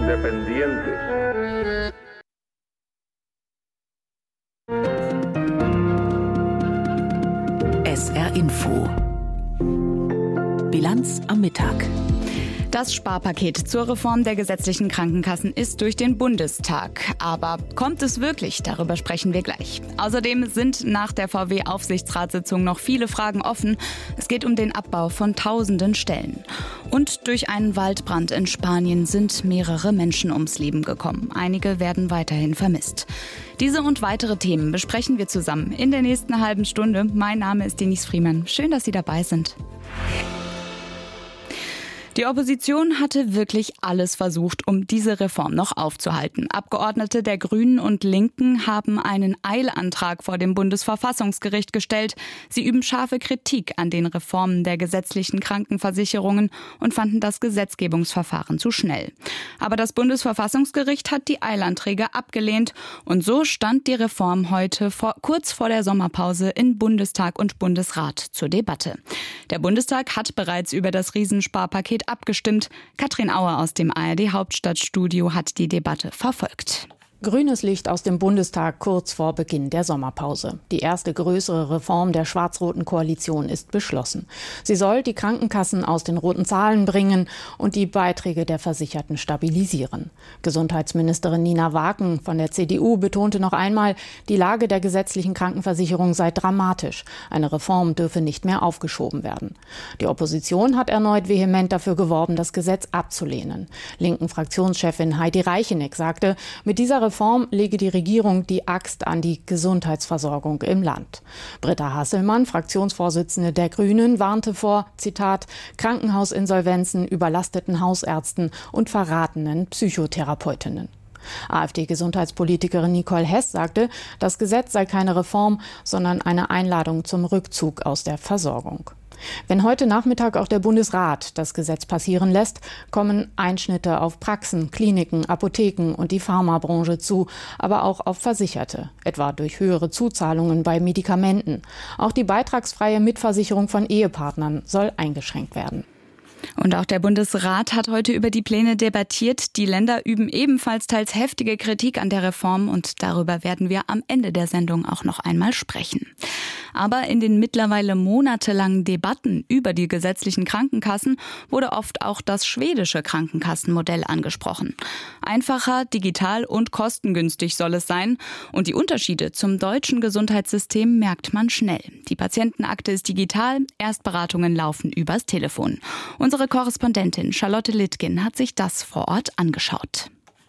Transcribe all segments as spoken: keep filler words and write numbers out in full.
independientes. S R Info. Bilanz am Mittag. Das Sparpaket zur Reform der gesetzlichen Krankenkassen ist durch den Bundestag. Aber kommt es wirklich? Darüber sprechen wir gleich. Außerdem sind nach der V W-Aufsichtsratssitzung noch viele Fragen offen. Es geht um den Abbau von tausenden Stellen. Und durch einen Waldbrand in Spanien sind mehrere Menschen ums Leben gekommen. Einige werden weiterhin vermisst. Diese und weitere Themen besprechen wir zusammen in der nächsten halben Stunde. Mein Name ist Denise Friemann. Schön, dass Sie dabei sind. Die Opposition hatte wirklich alles versucht, um diese Reform noch aufzuhalten. Abgeordnete der Grünen und Linken haben einen Eilantrag vor dem Bundesverfassungsgericht gestellt. Sie üben scharfe Kritik an den Reformen der gesetzlichen Krankenversicherungen und fanden das Gesetzgebungsverfahren zu schnell. Aber das Bundesverfassungsgericht hat die Eilanträge abgelehnt und so stand die Reform heute vor, kurz vor der Sommerpause in Bundestag und Bundesrat zur Debatte. Der Bundestag hat bereits über das Riesensparpaket abgestimmt. Katrin Auer aus dem A R D-Hauptstadtstudio hat die Debatte verfolgt. Grünes Licht aus dem Bundestag kurz vor Beginn der Sommerpause. Die erste größere Reform der schwarz-roten Koalition ist beschlossen. Sie soll die Krankenkassen aus den roten Zahlen bringen und die Beiträge der Versicherten stabilisieren. Gesundheitsministerin Nina Waken von der C D U betonte noch einmal, die Lage der gesetzlichen Krankenversicherung sei dramatisch. Eine Reform dürfe nicht mehr aufgeschoben werden. Die Opposition hat erneut vehement dafür geworben, das Gesetz abzulehnen. Linken Fraktionschefin Heidi Reicheneck sagte, mit dieser Reform Reform lege die Regierung die Axt an die Gesundheitsversorgung im Land. Britta Hasselmann, Fraktionsvorsitzende der Grünen, warnte vor, Zitat, Krankenhausinsolvenzen, überlasteten Hausärzten und verratenen Psychotherapeutinnen. AfD-Gesundheitspolitikerin Nicole Hess sagte, das Gesetz sei keine Reform, sondern eine Einladung zum Rückzug aus der Versorgung. Wenn heute Nachmittag auch der Bundesrat das Gesetz passieren lässt, kommen Einschnitte auf Praxen, Kliniken, Apotheken und die Pharmabranche zu, aber auch auf Versicherte, etwa durch höhere Zuzahlungen bei Medikamenten. Auch die beitragsfreie Mitversicherung von Ehepartnern soll eingeschränkt werden. Und auch der Bundesrat hat heute über die Pläne debattiert. Die Länder üben ebenfalls teils heftige Kritik an der Reform und darüber werden wir am Ende der Sendung auch noch einmal sprechen. Aber in den mittlerweile monatelangen Debatten über die gesetzlichen Krankenkassen wurde oft auch das schwedische Krankenkassenmodell angesprochen. Einfacher, digital und kostengünstig soll es sein. Und die Unterschiede zum deutschen Gesundheitssystem merkt man schnell. Die Patientenakte ist digital, Erstberatungen laufen übers Telefon. Unsere Korrespondentin Charlotte Littgen hat sich das vor Ort angeschaut.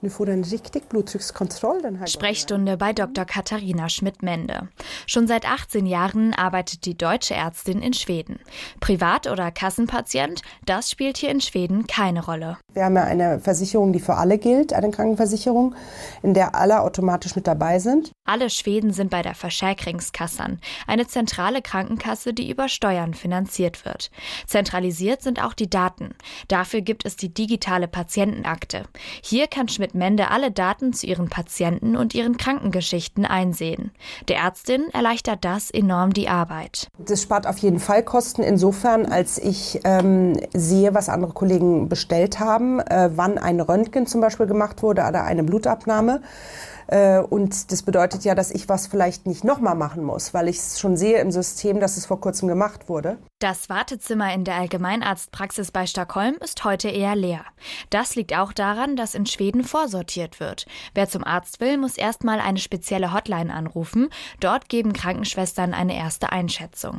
Sprechstunde bei Doktor Katharina Schmidt-Mende. Schon seit achtzehn Jahren arbeitet die deutsche Ärztin in Schweden. Privat- oder Kassenpatient, das spielt hier in Schweden keine Rolle. Wir haben ja eine Versicherung, die für alle gilt, eine Krankenversicherung, in der alle automatisch mit dabei sind. Alle Schweden sind bei der Försäkringskassan, eine zentrale Krankenkasse, die über Steuern finanziert wird. Zentralisiert sind auch die Daten. Dafür gibt es die digitale Patientenakte. Hier kann Schmidt-Mende alle Daten zu ihren Patienten und ihren Krankengeschichten einsehen. Der Ärztin erleichtert das enorm die Arbeit. Das spart auf jeden Fall Kosten insofern, als ich ähm, sehe, was andere Kollegen bestellt haben, äh, wann ein Röntgen zum Beispiel gemacht wurde oder eine Blutabnahme. Äh, und das bedeutet ja, dass ich was vielleicht nicht nochmal machen muss, weil ich es schon sehe im System, dass es vor kurzem gemacht wurde. Das Wartezimmer in der Allgemeinarztpraxis bei Stockholm ist heute eher leer. Das liegt auch daran, dass in Schweden vorsortiert wird. Wer zum Arzt will, muss erstmal eine spezielle Hotline anrufen. Dort geben Krankenschwestern eine erste Einschätzung.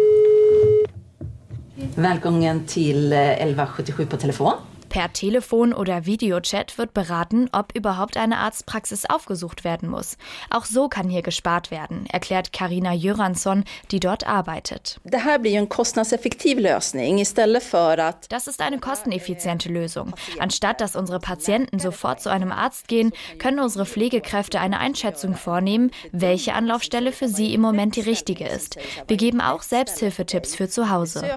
Välkommen till elva sjuttiosju på telefon. Per Telefon oder Videochat wird beraten, ob überhaupt eine Arztpraxis aufgesucht werden muss. Auch so kann hier gespart werden, erklärt Carina Göransson, die dort arbeitet. Det här blir en kostnadseffektiv lösning istället för att Das ist eine kosteneffiziente Lösung. Anstatt dass unsere Patienten sofort zu einem Arzt gehen, können unsere Pflegekräfte eine Einschätzung vornehmen, welche Anlaufstelle für sie im Moment die richtige ist. Wir geben auch Selbsthilfetipps für zu Hause.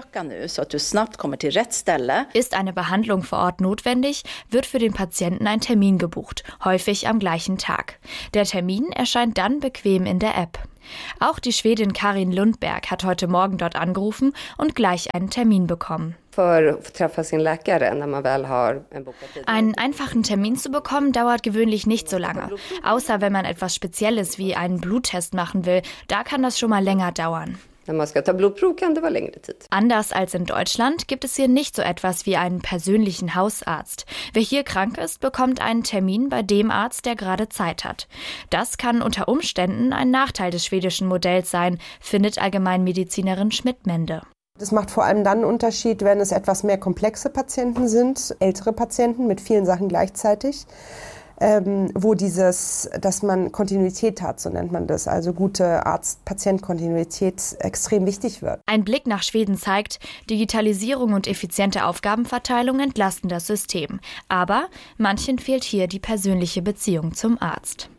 Ist eine Behandlung vor Ort notwendig, wird für den Patienten ein Termin gebucht, häufig am gleichen Tag. Der Termin erscheint dann bequem in der App. Auch die Schwedin Karin Lundberg hat heute Morgen dort angerufen und gleich einen Termin bekommen. Einen einfachen Termin zu bekommen, dauert gewöhnlich nicht so lange. Außer wenn man etwas Spezielles wie einen Bluttest machen will, da kann das schon mal länger dauern. Anders als in Deutschland gibt es hier nicht so etwas wie einen persönlichen Hausarzt. Wer hier krank ist, bekommt einen Termin bei dem Arzt, der gerade Zeit hat. Das kann unter Umständen ein Nachteil des schwedischen Modells sein, findet Allgemeinmedizinerin Schmidt-Mende. Das macht vor allem dann einen Unterschied, wenn es etwas mehr komplexe Patienten sind, ältere Patienten mit vielen Sachen gleichzeitig. Ähm, wo dieses, dass man Kontinuität hat, so nennt man das, also gute Arzt-Patient-Kontinuität extrem wichtig wird. Ein Blick nach Schweden zeigt, Digitalisierung und effiziente Aufgabenverteilung entlasten das System. Aber manchen fehlt hier die persönliche Beziehung zum Arzt.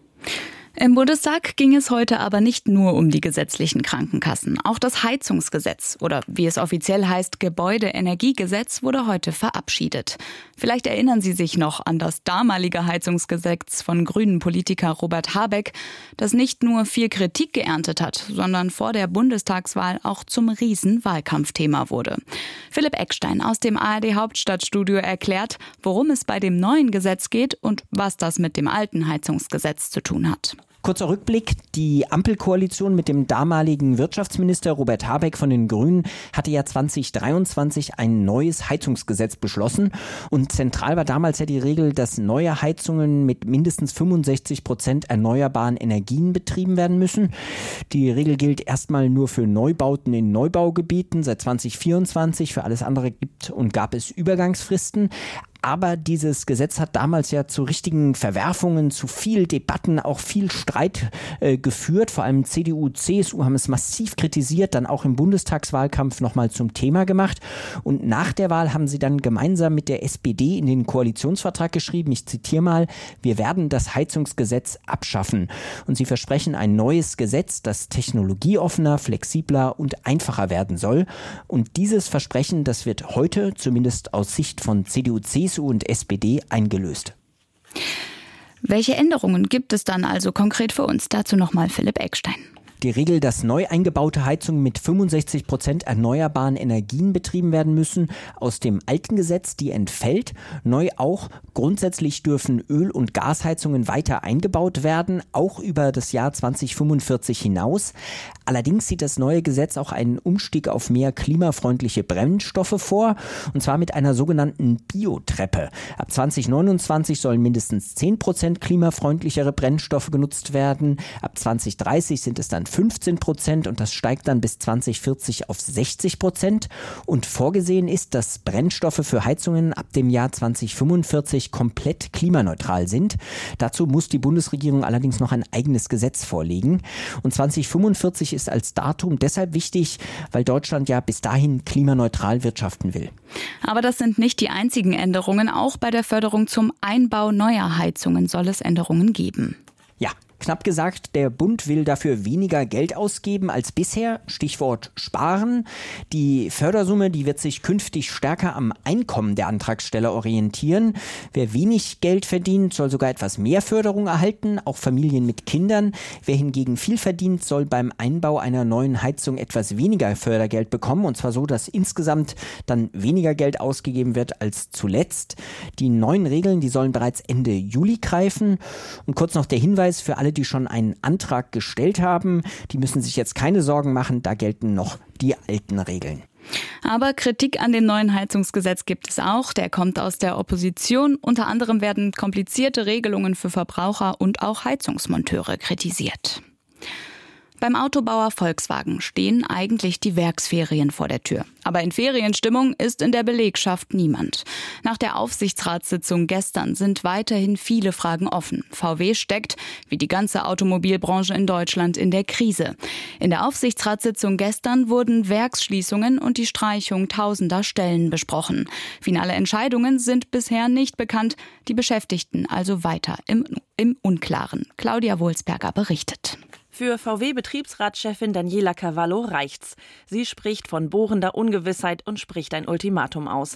Im Bundestag ging es heute aber nicht nur um die gesetzlichen Krankenkassen. Auch das Heizungsgesetz oder wie es offiziell heißt, Gebäudeenergiegesetz wurde heute verabschiedet. Vielleicht erinnern Sie sich noch an das damalige Heizungsgesetz von grünen Politiker Robert Habeck, das nicht nur viel Kritik geerntet hat, sondern vor der Bundestagswahl auch zum Riesenwahlkampfthema wurde. Philipp Eckstein aus dem A R D Hauptstadtstudio erklärt, worum es bei dem neuen Gesetz geht und was das mit dem alten Heizungsgesetz zu tun hat. Kurzer Rückblick, die Ampelkoalition mit dem damaligen Wirtschaftsminister Robert Habeck von den Grünen hatte ja zwanzig dreiundzwanzig ein neues Heizungsgesetz beschlossen und zentral war damals ja die Regel, dass neue Heizungen mit mindestens fünfundsechzig Prozent erneuerbaren Energien betrieben werden müssen. Die Regel gilt erstmal nur für Neubauten in Neubaugebieten seit zwanzig vierundzwanzig, für alles andere gibt und gab es Übergangsfristen. Aber dieses Gesetz hat damals ja zu richtigen Verwerfungen, zu viel Debatten, auch viel Streit äh, geführt. Vor allem C D U, C S U haben es massiv kritisiert, dann auch im Bundestagswahlkampf nochmal zum Thema gemacht. Und nach der Wahl haben sie dann gemeinsam mit der S P D in den Koalitionsvertrag geschrieben, ich zitiere mal, wir werden das Heizungsgesetz abschaffen. Und sie versprechen ein neues Gesetz, das technologieoffener, flexibler und einfacher werden soll. Und dieses Versprechen, das wird heute, zumindest aus Sicht von C D U, C S U und S P D eingelöst. Welche Änderungen gibt es dann also konkret für uns? Dazu nochmal Philipp Eckstein. Die Regel, dass neu eingebaute Heizungen mit fünfundsechzig Prozent erneuerbaren Energien betrieben werden müssen, aus dem alten Gesetz, die entfällt. Neu auch, grundsätzlich dürfen Öl- und Gasheizungen weiter eingebaut werden, auch über das Jahr zwanzig fünfundvierzig hinaus. Allerdings sieht das neue Gesetz auch einen Umstieg auf mehr klimafreundliche Brennstoffe vor, und zwar mit einer sogenannten Biotreppe. Ab zwanzig neunundzwanzig sollen mindestens zehn Prozent klimafreundlichere Brennstoffe genutzt werden. Ab zwanzig dreißig sind es dann fünfzehn Prozent und das steigt dann bis zwanzig vierzig auf sechzig Prozent. Und vorgesehen ist, dass Brennstoffe für Heizungen ab dem Jahr zwanzig fünfundvierzig komplett klimaneutral sind. Dazu muss die Bundesregierung allerdings noch ein eigenes Gesetz vorlegen. Und zwanzig fünfundvierzig ist als Datum deshalb wichtig, weil Deutschland ja bis dahin klimaneutral wirtschaften will. Aber das sind nicht die einzigen Änderungen. Auch bei der Förderung zum Einbau neuer Heizungen soll es Änderungen geben. Ja. Knapp gesagt, der Bund will dafür weniger Geld ausgeben als bisher. Stichwort Sparen. Die Fördersumme, die wird sich künftig stärker am Einkommen der Antragsteller orientieren. Wer wenig Geld verdient, soll sogar etwas mehr Förderung erhalten, auch Familien mit Kindern. Wer hingegen viel verdient, soll beim Einbau einer neuen Heizung etwas weniger Fördergeld bekommen. Und zwar so, dass insgesamt dann weniger Geld ausgegeben wird als zuletzt. Die neuen Regeln, die sollen bereits Ende Juli greifen. Und kurz noch der Hinweis für alle, die schon einen Antrag gestellt haben, die müssen sich jetzt keine Sorgen machen, da gelten noch die alten Regeln. Aber Kritik an dem neuen Heizungsgesetz gibt es auch. Der kommt aus der Opposition. Unter anderem werden komplizierte Regelungen für Verbraucher und auch Heizungsmonteure kritisiert. Beim Autobauer Volkswagen stehen eigentlich die Werksferien vor der Tür. Aber in Ferienstimmung ist in der Belegschaft niemand. Nach der Aufsichtsratssitzung gestern sind weiterhin viele Fragen offen. V W steckt, wie die ganze Automobilbranche in Deutschland, in der Krise. In der Aufsichtsratssitzung gestern wurden Werksschließungen und die Streichung tausender Stellen besprochen. Finale Entscheidungen sind bisher nicht bekannt, die Beschäftigten also weiter im, im Unklaren. Claudia Wohlsberger berichtet. Für V W-Betriebsratschefin Daniela Cavallo reicht's. Sie spricht von bohrender Ungewissheit und spricht ein Ultimatum aus.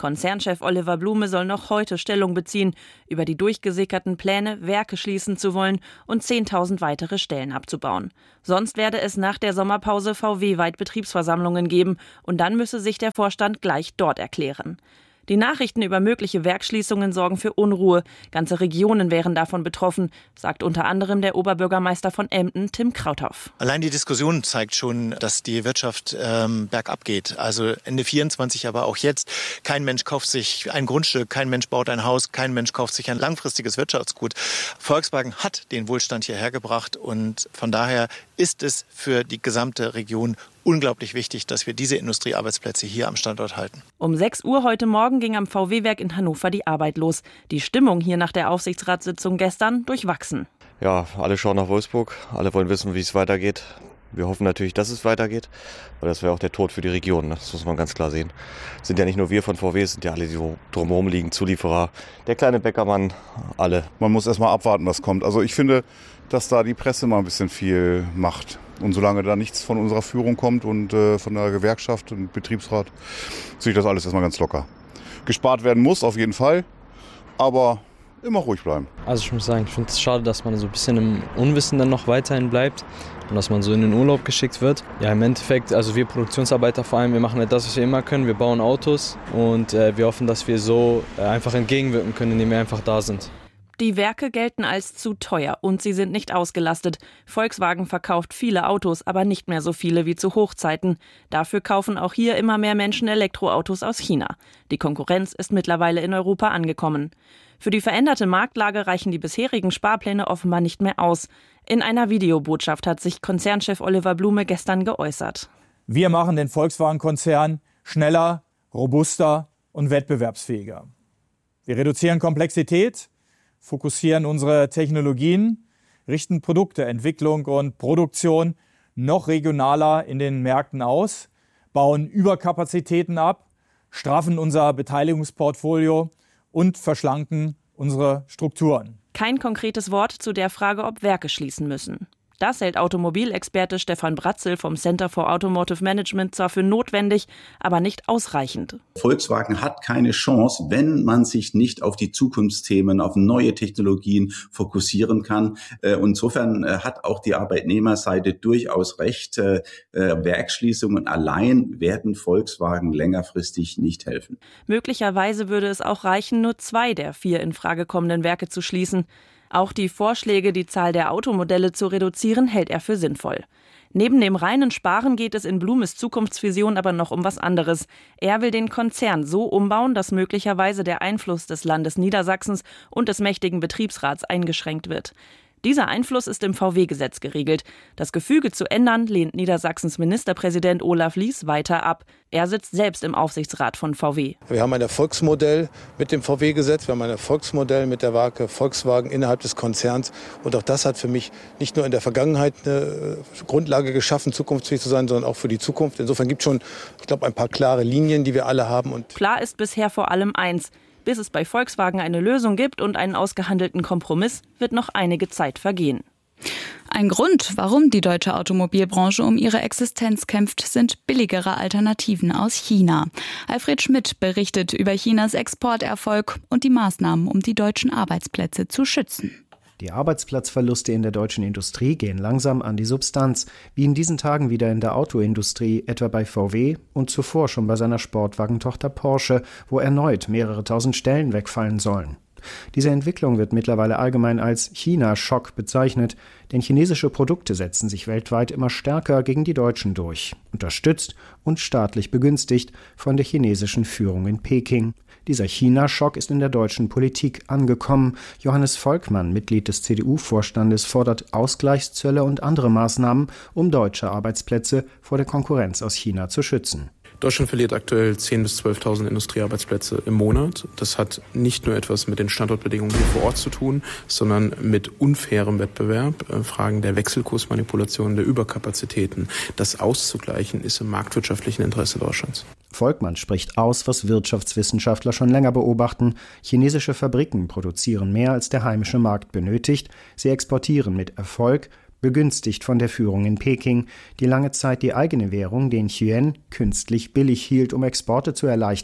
Konzernchef Oliver Blume soll noch heute Stellung beziehen, über die durchgesickerten Pläne, Werke schließen zu wollen und zehntausend weitere Stellen abzubauen. Sonst werde es nach der Sommerpause V W-weit Betriebsversammlungen geben und dann müsse sich der Vorstand gleich dort erklären. Die Nachrichten über mögliche Werksschließungen sorgen für Unruhe. Ganze Regionen wären davon betroffen, sagt unter anderem der Oberbürgermeister von Emden, Tim Krauthoff. Allein die Diskussion zeigt schon, dass die Wirtschaft ähm, bergab geht. Also Ende vierundzwanzig, aber auch jetzt. Kein Mensch kauft sich ein Grundstück, kein Mensch baut ein Haus, kein Mensch kauft sich ein langfristiges Wirtschaftsgut. Volkswagen hat den Wohlstand hierher gebracht und von daher ist es für die gesamte Region unglaublich wichtig, dass wir diese Industriearbeitsplätze hier am Standort halten. Um sechs Uhr heute Morgen ging am V W-Werk in Hannover die Arbeit los. Die Stimmung hier nach der Aufsichtsratssitzung gestern durchwachsen. Ja, alle schauen nach Wolfsburg, alle wollen wissen, wie es weitergeht. Wir hoffen natürlich, dass es weitergeht, weil das wäre auch der Tod für die Region, ne? Das muss man ganz klar sehen. Es sind ja nicht nur wir von V W, es sind ja alle, die so drumherum liegen, Zulieferer, der kleine Bäckermann, alle. Man muss erst mal abwarten, was kommt. Also ich finde, dass da die Presse mal ein bisschen viel macht. Und solange da nichts von unserer Führung kommt und äh, von der Gewerkschaft und Betriebsrat, sehe ich das alles erstmal ganz locker. Gespart werden muss auf jeden Fall, aber immer ruhig bleiben. Also ich muss sagen, ich finde es schade, dass man so ein bisschen im Unwissen dann noch weiterhin bleibt und dass man so in den Urlaub geschickt wird. Ja, im Endeffekt, also wir Produktionsarbeiter vor allem, wir machen halt das, was wir immer können. Wir bauen Autos und äh, wir hoffen, dass wir so äh, einfach entgegenwirken können, indem wir einfach da sind. Die Werke gelten als zu teuer und sie sind nicht ausgelastet. Volkswagen verkauft viele Autos, aber nicht mehr so viele wie zu Hochzeiten. Dafür kaufen auch hier immer mehr Menschen Elektroautos aus China. Die Konkurrenz ist mittlerweile in Europa angekommen. Für die veränderte Marktlage reichen die bisherigen Sparpläne offenbar nicht mehr aus. In einer Videobotschaft hat sich Konzernchef Oliver Blume gestern geäußert. Wir machen den Volkswagen-Konzern schneller, robuster und wettbewerbsfähiger. Wir reduzieren Komplexität, fokussieren unsere Technologien, richten Produkte, Entwicklung und Produktion noch regionaler in den Märkten aus, bauen Überkapazitäten ab, straffen unser Beteiligungsportfolio und verschlanken unsere Strukturen. Kein konkretes Wort zu der Frage, ob Werke schließen müssen. Das hält Automobilexperte Stefan Bratzel vom Center for Automotive Management zwar für notwendig, aber nicht ausreichend. Volkswagen hat keine Chance, wenn man sich nicht auf die Zukunftsthemen, auf neue Technologien fokussieren kann. Und insofern hat auch die Arbeitnehmerseite durchaus recht. Werksschließungen allein werden Volkswagen längerfristig nicht helfen. Möglicherweise würde es auch reichen, nur zwei der vier in Frage kommenden Werke zu schließen. Auch die Vorschläge, die Zahl der Automodelle zu reduzieren, hält er für sinnvoll. Neben dem reinen Sparen geht es in Blumes Zukunftsvision aber noch um was anderes. Er will den Konzern so umbauen, dass möglicherweise der Einfluss des Landes Niedersachsens und des mächtigen Betriebsrats eingeschränkt wird. Dieser Einfluss ist im V W-Gesetz geregelt. Das Gefüge zu ändern, lehnt Niedersachsens Ministerpräsident Olaf Lies weiter ab. Er sitzt selbst im Aufsichtsrat von V W. Wir haben ein Erfolgsmodell mit dem V W-Gesetz, wir haben ein Erfolgsmodell mit der Marke Volkswagen innerhalb des Konzerns. Und auch das hat für mich nicht nur in der Vergangenheit eine Grundlage geschaffen, zukunftsfähig zu sein, sondern auch für die Zukunft. Insofern gibt es schon, ich glaube, ein paar klare Linien, die wir alle haben. Und klar ist bisher vor allem eins: Bis es bei Volkswagen eine Lösung gibt und einen ausgehandelten Kompromiss, wird noch einige Zeit vergehen. Ein Grund, warum die deutsche Automobilbranche um ihre Existenz kämpft, sind billigere Alternativen aus China. Alfred Schmidt berichtet über Chinas Exporterfolg und die Maßnahmen, um die deutschen Arbeitsplätze zu schützen. Die Arbeitsplatzverluste in der deutschen Industrie gehen langsam an die Substanz, wie in diesen Tagen wieder in der Autoindustrie, etwa bei V W und zuvor schon bei seiner Sportwagentochter Porsche, wo erneut mehrere tausend Stellen wegfallen sollen. Diese Entwicklung wird mittlerweile allgemein als China-Schock bezeichnet, denn chinesische Produkte setzen sich weltweit immer stärker gegen die deutschen durch, unterstützt und staatlich begünstigt von der chinesischen Führung in Peking. Dieser China-Schock ist in der deutschen Politik angekommen. Johannes Volkmann, Mitglied des C D U-Vorstandes, fordert Ausgleichszölle und andere Maßnahmen, um deutsche Arbeitsplätze vor der Konkurrenz aus China zu schützen. Deutschland verliert aktuell zehntausend bis zwölftausend Industriearbeitsplätze im Monat. Das hat nicht nur etwas mit den Standortbedingungen hier vor Ort zu tun, sondern mit unfairem Wettbewerb. Fragen der Wechselkursmanipulation, der Überkapazitäten. Das auszugleichen ist im marktwirtschaftlichen Interesse Deutschlands. Volkmann spricht aus, was Wirtschaftswissenschaftler schon länger beobachten. Chinesische Fabriken produzieren mehr, als der heimische Markt benötigt. Sie exportieren mit Erfolg, begünstigt von der Führung in Peking, die lange Zeit die eigene Währung, den Yuan, künstlich billig hielt, um Exporte zu erleichtern.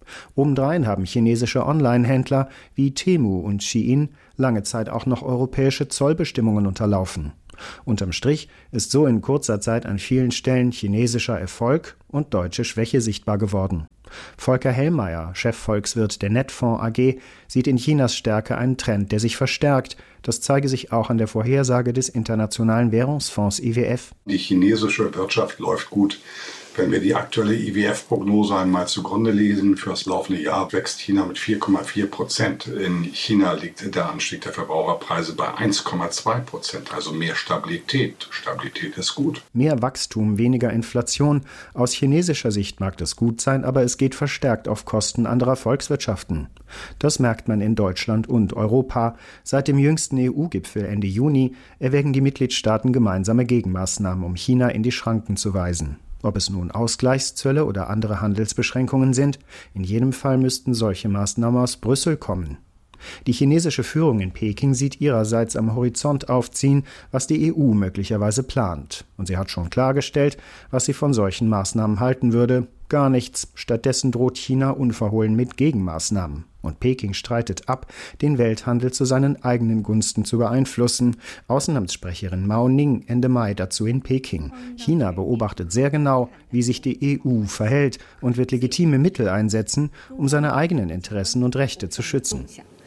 Obendrein haben chinesische Online-Händler wie Temu und Shein lange Zeit auch noch europäische Zollbestimmungen unterlaufen. Unterm Strich ist so in kurzer Zeit an vielen Stellen chinesischer Erfolg und deutsche Schwäche sichtbar geworden. Volker Hellmeier, Chefvolkswirt der Netfonds A G, sieht in Chinas Stärke einen Trend, der sich verstärkt. Das zeige sich auch an der Vorhersage des Internationalen Währungsfonds I W F. Die chinesische Wirtschaft läuft gut. Wenn wir die aktuelle I W F-Prognose einmal zugrunde lesen, für das laufende Jahr wächst China mit vier Komma vier Prozent. In China liegt der Anstieg der Verbraucherpreise bei eins Komma zwei Prozent, also mehr Stabilität. Stabilität ist gut. Mehr Wachstum, weniger Inflation. Aus chinesischer Sicht mag das gut sein, aber es geht verstärkt auf Kosten anderer Volkswirtschaften. Das merkt man in Deutschland und Europa. Seit dem jüngsten E U-Gipfel Ende Juni erwägen die Mitgliedstaaten gemeinsame Gegenmaßnahmen, um China in die Schranken zu weisen. Ob es nun Ausgleichszölle oder andere Handelsbeschränkungen sind, in jedem Fall müssten solche Maßnahmen aus Brüssel kommen. Die chinesische Führung in Peking sieht ihrerseits am Horizont aufziehen, was die E U möglicherweise plant. Und sie hat schon klargestellt, was sie von solchen Maßnahmen halten würde. Gar nichts. Stattdessen droht China unverhohlen mit Gegenmaßnahmen. Und Peking streitet ab, den Welthandel zu seinen eigenen Gunsten zu beeinflussen. Außenamtssprecherin Mao Ning Ende Mai dazu in Peking. China beobachtet sehr genau, wie sich die E U verhält und wird legitime Mittel einsetzen, um seine eigenen Interessen und Rechte zu schützen.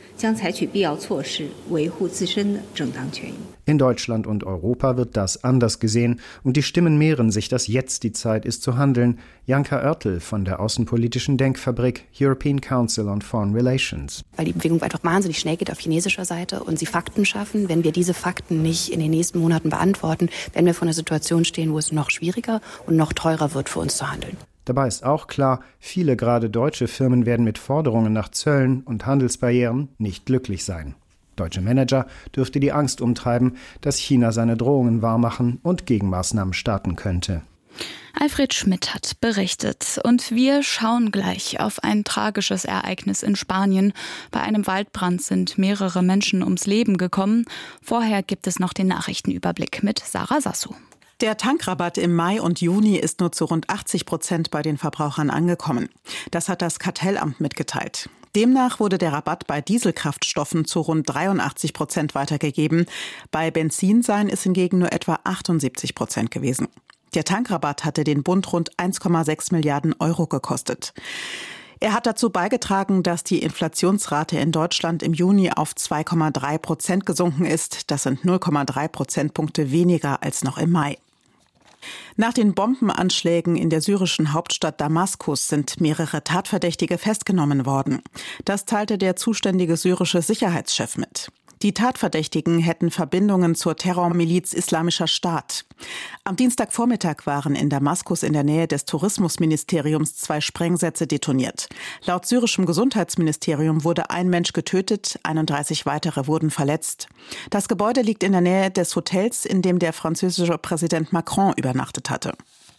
In Deutschland und Europa wird das anders gesehen und die Stimmen mehren sich, dass jetzt die Zeit ist zu handeln. Janka Oertel von der außenpolitischen Denkfabrik European Council on Foreign Relations. Weil die Bewegung einfach wahnsinnig schnell geht auf chinesischer Seite und sie Fakten schaffen. Wenn wir diese Fakten nicht in den nächsten Monaten beantworten, werden wir vor einer Situation stehen, wo es noch schwieriger und noch teurer wird für uns zu handeln. Dabei ist auch klar, viele gerade deutsche Firmen werden mit Forderungen nach Zöllen und Handelsbarrieren nicht glücklich sein. Deutsche Manager dürfte die Angst umtreiben, dass China seine Drohungen wahrmachen und Gegenmaßnahmen starten könnte. Alfred Schmidt hat berichtet. Und wir schauen gleich auf ein tragisches Ereignis in Spanien. Bei einem Waldbrand sind mehrere Menschen ums Leben gekommen. Vorher gibt es noch den Nachrichtenüberblick mit Sarah Sassou. Der Tankrabatt im Mai und Juni ist nur zu rund achtzig Prozent bei den Verbrauchern angekommen. Das hat das Kartellamt mitgeteilt. Demnach wurde der Rabatt bei Dieselkraftstoffen zu rund dreiundachtzig Prozent weitergegeben. Bei Benzin seien es hingegen nur etwa achtundsiebzig Prozent gewesen. Der Tankrabatt hatte den Bund rund eins Komma sechs Milliarden Euro gekostet. Er hat dazu beigetragen, dass die Inflationsrate in Deutschland im Juni auf zwei Komma drei Prozent gesunken ist. Das sind null Komma drei Prozentpunkte weniger als noch im Mai. Nach den Bombenanschlägen in der syrischen Hauptstadt Damaskus sind mehrere Tatverdächtige festgenommen worden. Das teilte der zuständige syrische Sicherheitschef mit. Die Tatverdächtigen hätten Verbindungen zur Terrormiliz Islamischer Staat. Am Dienstagvormittag waren in Damaskus in der Nähe des Tourismusministeriums zwei Sprengsätze detoniert. Laut syrischem Gesundheitsministerium wurde ein Mensch getötet, einunddreißig weitere wurden verletzt. Das Gebäude liegt in der Nähe des Hotels, in dem der französische Präsident Macron übernachtet hatte.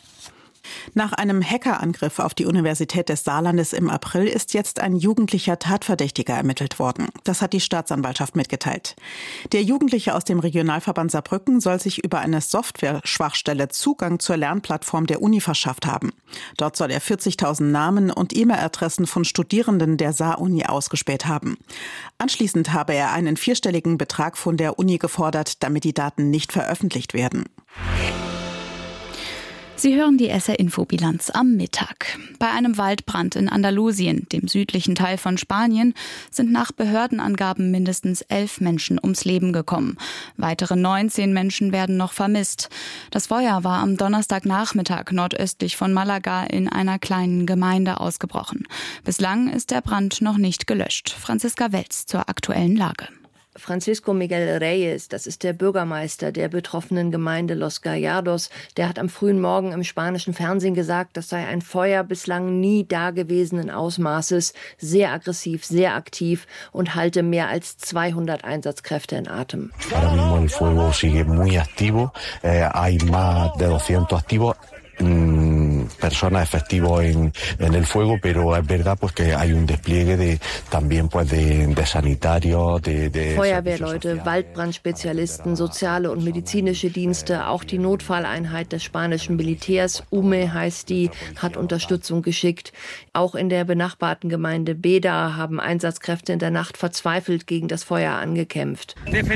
Nach einem Hackerangriff auf die Universität des Saarlandes im April ist jetzt ein jugendlicher Tatverdächtiger ermittelt worden. Das hat die Staatsanwaltschaft mitgeteilt. Der Jugendliche aus dem Regionalverband Saarbrücken soll sich über eine Software-Schwachstelle Zugang zur Lernplattform der Uni verschafft haben. Dort soll er vierzigtausend Namen und E-Mail-Adressen von Studierenden der Saar-Uni ausgespäht haben. Anschließend habe er einen vierstelligen Betrag von der Uni gefordert, damit die Daten nicht veröffentlicht werden. Sie hören die S R-Info-Bilanz am Mittag. Bei einem Waldbrand in Andalusien, dem südlichen Teil von Spanien, sind nach Behördenangaben mindestens elf Menschen ums Leben gekommen. Weitere neunzehn Menschen werden noch vermisst. Das Feuer war am Donnerstagnachmittag nordöstlich von Malaga in einer kleinen Gemeinde ausgebrochen. Bislang ist der Brand noch nicht gelöscht. Franziska Welz zur aktuellen Lage. Francisco Miguel Reyes, das ist der Bürgermeister der betroffenen Gemeinde Los Gallardos, der hat am frühen Morgen im spanischen Fernsehen gesagt, das sei ein Feuer bislang nie dagewesenen Ausmaßes, sehr aggressiv, sehr aktiv und halte mehr als zweihundert Einsatzkräfte in Atem. Ahora mismo el fuego sigue muy activo, eh, hay más de doscientos activos. personas efectivos en, en el fuego, pero es verdad pues que hay un despliegue de también pues de, de sanitarios, de, de Feuerwehrleute, Waldbrandspezialisten, soziale und medizinische Dienste, auch die Notfalleinheit des spanischen Militärs, U M E heißt die, hat Unterstützung geschickt. Auch in der benachbarten Gemeinde Beda haben Einsatzkräfte in der Nacht verzweifelt gegen das Feuer angekämpft.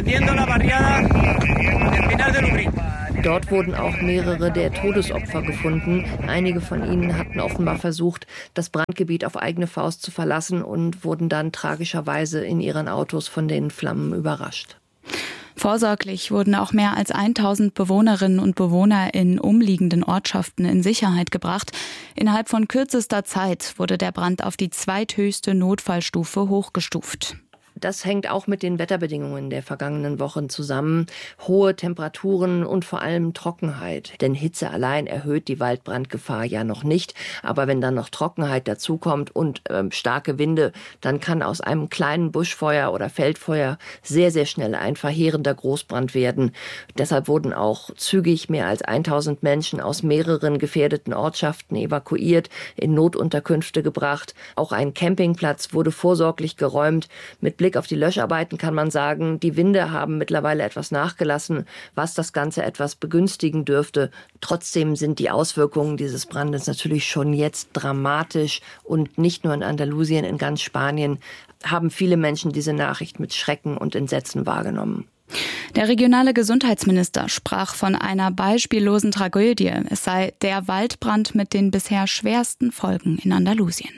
Dort wurden auch mehrere der Todesopfer gefunden. Einige von ihnen hatten offenbar versucht, das Brandgebiet auf eigene Faust zu verlassen und wurden dann tragischerweise in ihren Autos von den Flammen überrascht. Vorsorglich wurden auch mehr als tausend Bewohnerinnen und Bewohner in umliegenden Ortschaften in Sicherheit gebracht. Innerhalb von kürzester Zeit wurde der Brand auf die zweithöchste Notfallstufe hochgestuft. Das hängt auch mit den Wetterbedingungen der vergangenen Wochen zusammen. Hohe Temperaturen und vor allem Trockenheit. Denn Hitze allein erhöht die Waldbrandgefahr ja noch nicht. Aber wenn dann noch Trockenheit dazukommt und äh, starke Winde, dann kann aus einem kleinen Buschfeuer oder Feldfeuer sehr, sehr schnell ein verheerender Großbrand werden. Deshalb wurden auch zügig mehr als tausend Menschen aus mehreren gefährdeten Ortschaften evakuiert, in Notunterkünfte gebracht. Auch ein Campingplatz wurde vorsorglich geräumt. Mit Blick auf die Löscharbeiten kann man sagen, die Winde haben mittlerweile etwas nachgelassen, was das Ganze etwas begünstigen dürfte. Trotzdem sind die Auswirkungen dieses Brandes natürlich schon jetzt dramatisch und nicht nur in Andalusien, in ganz Spanien haben viele Menschen diese Nachricht mit Schrecken und Entsetzen wahrgenommen. Der regionale Gesundheitsminister sprach von einer beispiellosen Tragödie. Es sei der Waldbrand mit den bisher schwersten Folgen in Andalusien.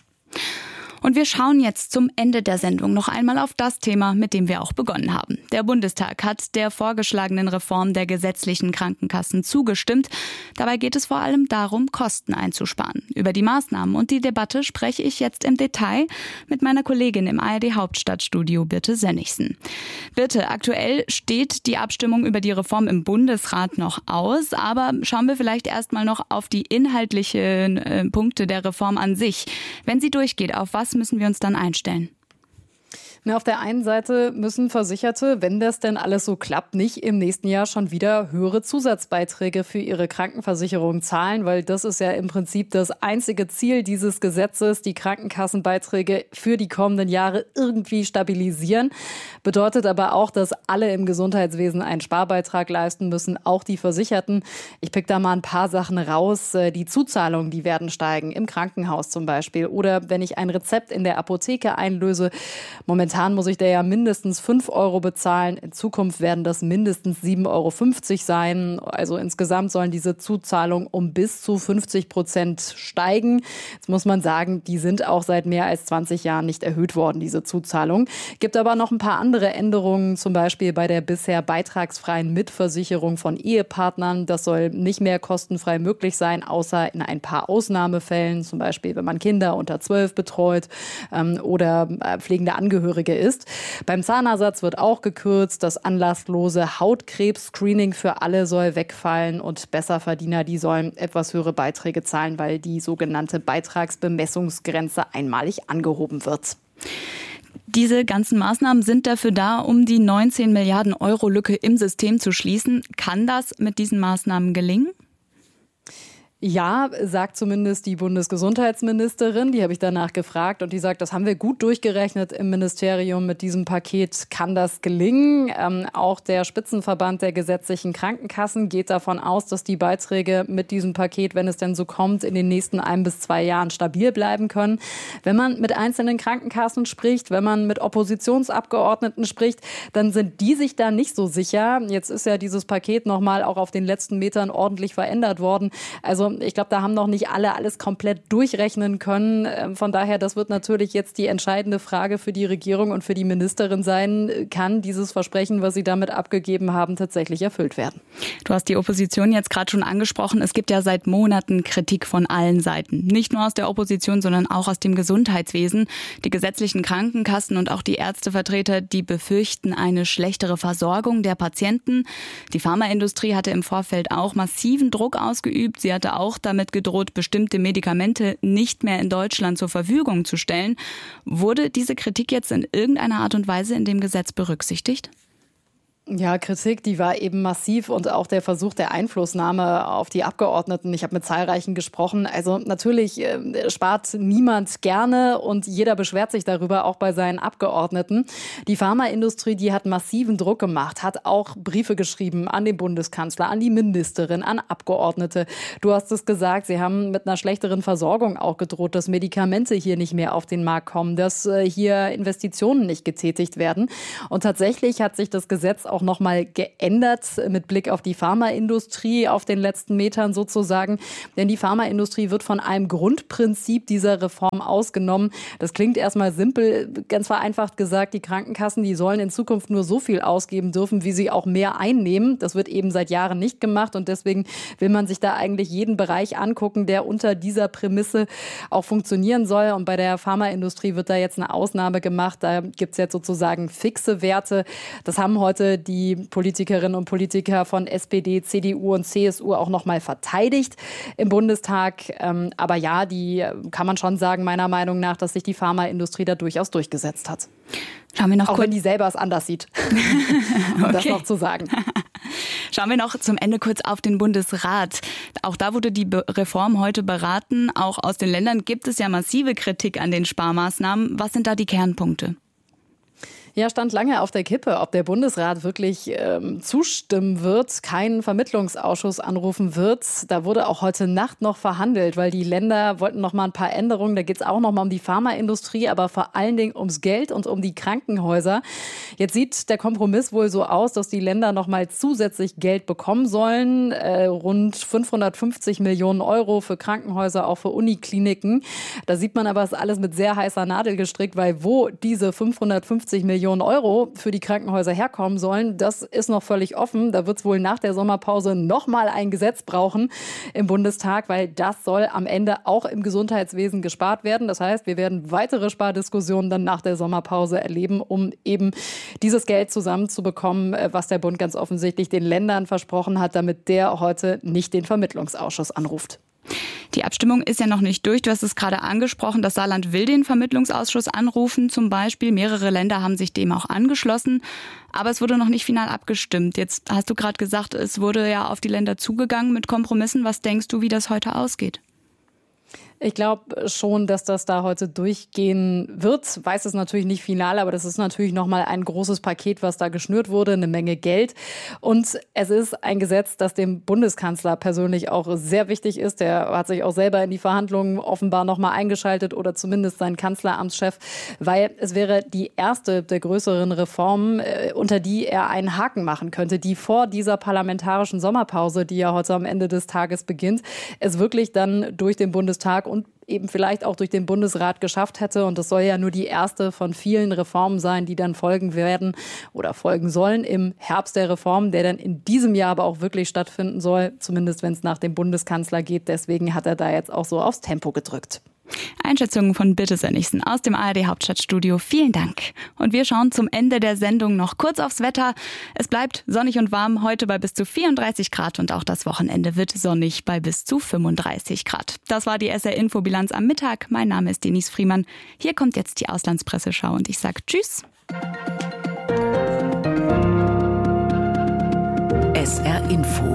Und wir schauen jetzt zum Ende der Sendung noch einmal auf das Thema, mit dem wir auch begonnen haben. Der Bundestag hat der vorgeschlagenen Reform der gesetzlichen Krankenkassen zugestimmt. Dabei geht es vor allem darum, Kosten einzusparen. Über die Maßnahmen und die Debatte spreche ich jetzt im Detail mit meiner Kollegin im A R D Hauptstadtstudio, Birte Sönnigsen. Birte, aktuell steht die Abstimmung über die Reform im Bundesrat noch aus, aber schauen wir vielleicht erstmal noch auf die inhaltlichen äh, Punkte der Reform an sich. Wenn sie durchgeht, auf was müssen wir uns dann einstellen? Na, auf der einen Seite müssen Versicherte, wenn das denn alles so klappt, nicht im nächsten Jahr schon wieder höhere Zusatzbeiträge für ihre Krankenversicherung zahlen, weil das ist ja im Prinzip das einzige Ziel dieses Gesetzes, die Krankenkassenbeiträge für die kommenden Jahre irgendwie stabilisieren. Bedeutet aber auch, dass alle im Gesundheitswesen einen Sparbeitrag leisten müssen, auch die Versicherten. Ich pick da mal ein paar Sachen raus. Die Zuzahlungen, die werden steigen, im Krankenhaus zum Beispiel. Oder wenn ich ein Rezept in der Apotheke einlöse, momentan Momentan muss ich da ja mindestens fünf Euro bezahlen. In Zukunft werden das mindestens sieben Euro fünfzig sein. Also insgesamt sollen diese Zuzahlungen um bis zu fünfzig Prozent steigen. Jetzt muss man sagen, die sind auch seit mehr als zwanzig Jahren nicht erhöht worden, diese Zuzahlung. Gibt aber noch ein paar andere Änderungen, zum Beispiel bei der bisher beitragsfreien Mitversicherung von Ehepartnern. Das soll nicht mehr kostenfrei möglich sein, außer in ein paar Ausnahmefällen, zum Beispiel wenn man Kinder unter zwölf betreut ähm, oder äh, pflegende Angehörige ist. Beim Zahnersatz wird auch gekürzt. Das anlasslose Hautkrebs-Screening für alle soll wegfallen und Besserverdiener, die sollen etwas höhere Beiträge zahlen, weil die sogenannte Beitragsbemessungsgrenze einmalig angehoben wird. Diese ganzen Maßnahmen sind dafür da, um die neunzehn Milliarden Euro Lücke im System zu schließen. Kann das mit diesen Maßnahmen gelingen? Ja, sagt zumindest die Bundesgesundheitsministerin. Die habe ich danach gefragt und die sagt, das haben wir gut durchgerechnet im Ministerium. Mit diesem Paket kann das gelingen. Ähm, auch der Spitzenverband der gesetzlichen Krankenkassen geht davon aus, dass die Beiträge mit diesem Paket, wenn es denn so kommt, in den nächsten ein bis zwei Jahren stabil bleiben können. Wenn man mit einzelnen Krankenkassen spricht, wenn man mit Oppositionsabgeordneten spricht, dann sind die sich da nicht so sicher. Jetzt ist ja dieses Paket nochmal auch auf den letzten Metern ordentlich verändert worden. Also ich glaube, da haben noch nicht alle alles komplett durchrechnen können. Von daher, das wird natürlich jetzt die entscheidende Frage für die Regierung und für die Ministerin sein. Kann dieses Versprechen, was sie damit abgegeben haben, tatsächlich erfüllt werden? Du hast die Opposition jetzt gerade schon angesprochen. Es gibt ja seit Monaten Kritik von allen Seiten. Nicht nur aus der Opposition, sondern auch aus dem Gesundheitswesen. Die gesetzlichen Krankenkassen und auch die Ärztevertreter, die befürchten eine schlechtere Versorgung der Patienten. Die Pharmaindustrie hatte im Vorfeld auch massiven Druck ausgeübt. Sie hatte auch auch damit gedroht, bestimmte Medikamente nicht mehr in Deutschland zur Verfügung zu stellen. Wurde diese Kritik jetzt in irgendeiner Art und Weise in dem Gesetz berücksichtigt? Ja, Kritik, die war eben massiv und auch der Versuch der Einflussnahme auf die Abgeordneten. Ich habe mit zahlreichen gesprochen. Also natürlich äh, spart niemand gerne und jeder beschwert sich darüber, auch bei seinen Abgeordneten. Die Pharmaindustrie, die hat massiven Druck gemacht, hat auch Briefe geschrieben an den Bundeskanzler, an die Ministerin, an Abgeordnete. Du hast es gesagt, sie haben mit einer schlechteren Versorgung auch gedroht, dass Medikamente hier nicht mehr auf den Markt kommen, dass äh, hier Investitionen nicht getätigt werden. Und tatsächlich hat sich das Gesetz auch noch mal geändert mit Blick auf die Pharmaindustrie auf den letzten Metern sozusagen. Denn die Pharmaindustrie wird von einem Grundprinzip dieser Reform ausgenommen. Das klingt erstmal simpel, ganz vereinfacht gesagt. Die Krankenkassen, die sollen in Zukunft nur so viel ausgeben dürfen, wie sie auch mehr einnehmen. Das wird eben seit Jahren nicht gemacht und deswegen will man sich da eigentlich jeden Bereich angucken, der unter dieser Prämisse auch funktionieren soll. Und bei der Pharmaindustrie wird da jetzt eine Ausnahme gemacht. Da gibt es jetzt sozusagen fixe Werte. Das haben heute die Politikerinnen und Politiker von S P D, C D U und C S U auch noch mal verteidigt im Bundestag. Aber ja, die kann man schon sagen, meiner Meinung nach, dass sich die Pharmaindustrie da durchaus durchgesetzt hat. Schauen wir noch auch kurz. wenn die selber es anders sieht, um okay. das noch zu sagen. Schauen wir noch zum Ende kurz auf den Bundesrat. Auch da wurde die Reform heute beraten. Auch aus den Ländern gibt es ja massive Kritik an den Sparmaßnahmen. Was sind da die Kernpunkte? Ja, stand lange auf der Kippe, ob der Bundesrat wirklich ähm, zustimmen wird, keinen Vermittlungsausschuss anrufen wird. Da wurde auch heute Nacht noch verhandelt, weil die Länder wollten noch mal ein paar Änderungen. Da geht es auch noch mal um die Pharmaindustrie, aber vor allen Dingen ums Geld und um die Krankenhäuser. Jetzt sieht der Kompromiss wohl so aus, dass die Länder noch mal zusätzlich Geld bekommen sollen. Äh, rund fünfhundertfünfzig Millionen Euro für Krankenhäuser, auch für Unikliniken. Da sieht man aber, es ist alles mit sehr heißer Nadel gestrickt, weil wo diese fünfhundertfünfzig Millionen Euro für die Krankenhäuser herkommen sollen, das ist noch völlig offen. Da wird es wohl nach der Sommerpause noch mal ein Gesetz brauchen im Bundestag, weil das soll am Ende auch im Gesundheitswesen gespart werden. Das heißt, wir werden weitere Spardiskussionen dann nach der Sommerpause erleben, um eben dieses Geld zusammenzubekommen, was der Bund ganz offensichtlich den Ländern versprochen hat, damit der heute nicht den Vermittlungsausschuss anruft. Die Abstimmung ist ja noch nicht durch. Du hast es gerade angesprochen, das Saarland will den Vermittlungsausschuss anrufen zum Beispiel. Mehrere Länder haben sich dem auch angeschlossen. Aber es wurde noch nicht final abgestimmt. Jetzt hast du gerade gesagt, es wurde ja auf die Länder zugegangen mit Kompromissen. Was denkst du, wie das heute ausgeht? Ich glaube schon, dass das da heute durchgehen wird. Weiß es natürlich nicht final, aber das ist natürlich nochmal ein großes Paket, was da geschnürt wurde, eine Menge Geld. Und es ist ein Gesetz, das dem Bundeskanzler persönlich auch sehr wichtig ist. Der hat sich auch selber in die Verhandlungen offenbar nochmal eingeschaltet oder zumindest sein Kanzleramtschef, weil es wäre die erste der größeren Reformen, unter die er einen Haken machen könnte, die vor dieser parlamentarischen Sommerpause, die ja heute am Ende des Tages beginnt, es wirklich dann durch den Bundestag und eben vielleicht auch durch den Bundesrat geschafft hätte. Und das soll ja nur die erste von vielen Reformen sein, die dann folgen werden oder folgen sollen im Herbst der Reform, der dann in diesem Jahr aber auch wirklich stattfinden soll, zumindest wenn es nach dem Bundeskanzler geht. Deswegen hat er da jetzt auch so aufs Tempo gedrückt. Einschätzungen von Birte Sönnigsen aus dem A R D Hauptstadtstudio. Vielen Dank. Und wir schauen zum Ende der Sendung noch kurz aufs Wetter. Es bleibt sonnig und warm heute bei bis zu vierunddreißig Grad und auch das Wochenende wird sonnig bei bis zu fünfunddreißig Grad. Das war die S R-Infobilanz am Mittag. Mein Name ist Denise Friemann. Hier kommt jetzt die Auslandspresseschau und ich sage Tschüss. S R-Info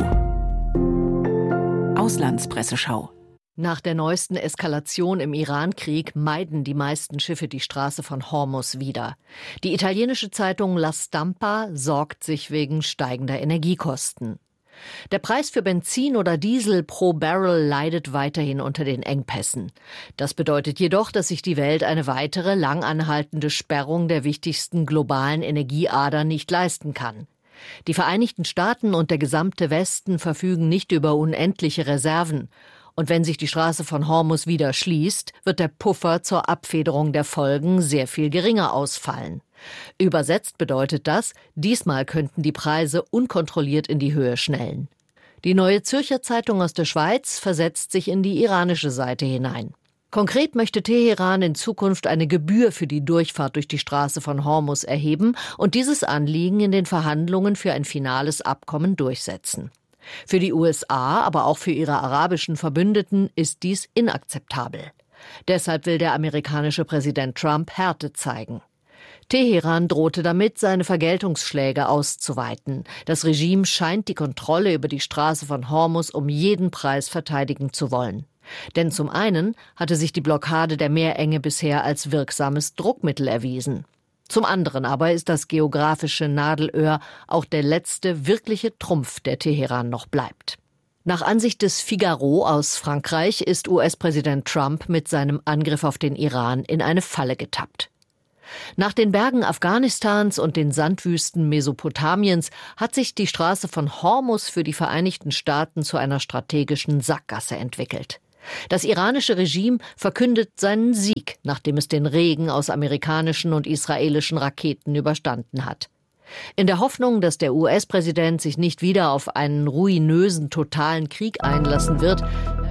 Auslandspresseschau. Nach der neuesten Eskalation im Iran-Krieg meiden die meisten Schiffe die Straße von Hormuz wieder. Die italienische Zeitung La Stampa sorgt sich wegen steigender Energiekosten. Der Preis für Benzin oder Diesel pro Barrel leidet weiterhin unter den Engpässen. Das bedeutet jedoch, dass sich die Welt eine weitere langanhaltende Sperrung der wichtigsten globalen Energieadern nicht leisten kann. Die Vereinigten Staaten und der gesamte Westen verfügen nicht über unendliche Reserven. Und wenn sich die Straße von Hormuz wieder schließt, wird der Puffer zur Abfederung der Folgen sehr viel geringer ausfallen. Übersetzt bedeutet das, diesmal könnten die Preise unkontrolliert in die Höhe schnellen. Die Neue Zürcher Zeitung aus der Schweiz versetzt sich in die iranische Seite hinein. Konkret möchte Teheran in Zukunft eine Gebühr für die Durchfahrt durch die Straße von Hormuz erheben und dieses Anliegen in den Verhandlungen für ein finales Abkommen durchsetzen. Für die U S A, aber auch für ihre arabischen Verbündeten ist dies inakzeptabel. Deshalb will der amerikanische Präsident Trump Härte zeigen. Teheran drohte damit, seine Vergeltungsschläge auszuweiten. Das Regime scheint die Kontrolle über die Straße von Hormuz um jeden Preis verteidigen zu wollen. Denn zum einen hatte sich die Blockade der Meerenge bisher als wirksames Druckmittel erwiesen. Zum anderen aber ist das geografische Nadelöhr auch der letzte wirkliche Trumpf, der Teheran noch bleibt. Nach Ansicht des Figaro aus Frankreich ist U S-Präsident Trump mit seinem Angriff auf den Iran in eine Falle getappt. Nach den Bergen Afghanistans und den Sandwüsten Mesopotamiens hat sich die Straße von Hormuz für die Vereinigten Staaten zu einer strategischen Sackgasse entwickelt. Das iranische Regime verkündet seinen Sieg, nachdem es den Regen aus amerikanischen und israelischen Raketen überstanden hat. In der Hoffnung, dass der U S-Präsident sich nicht wieder auf einen ruinösen, totalen Krieg einlassen wird.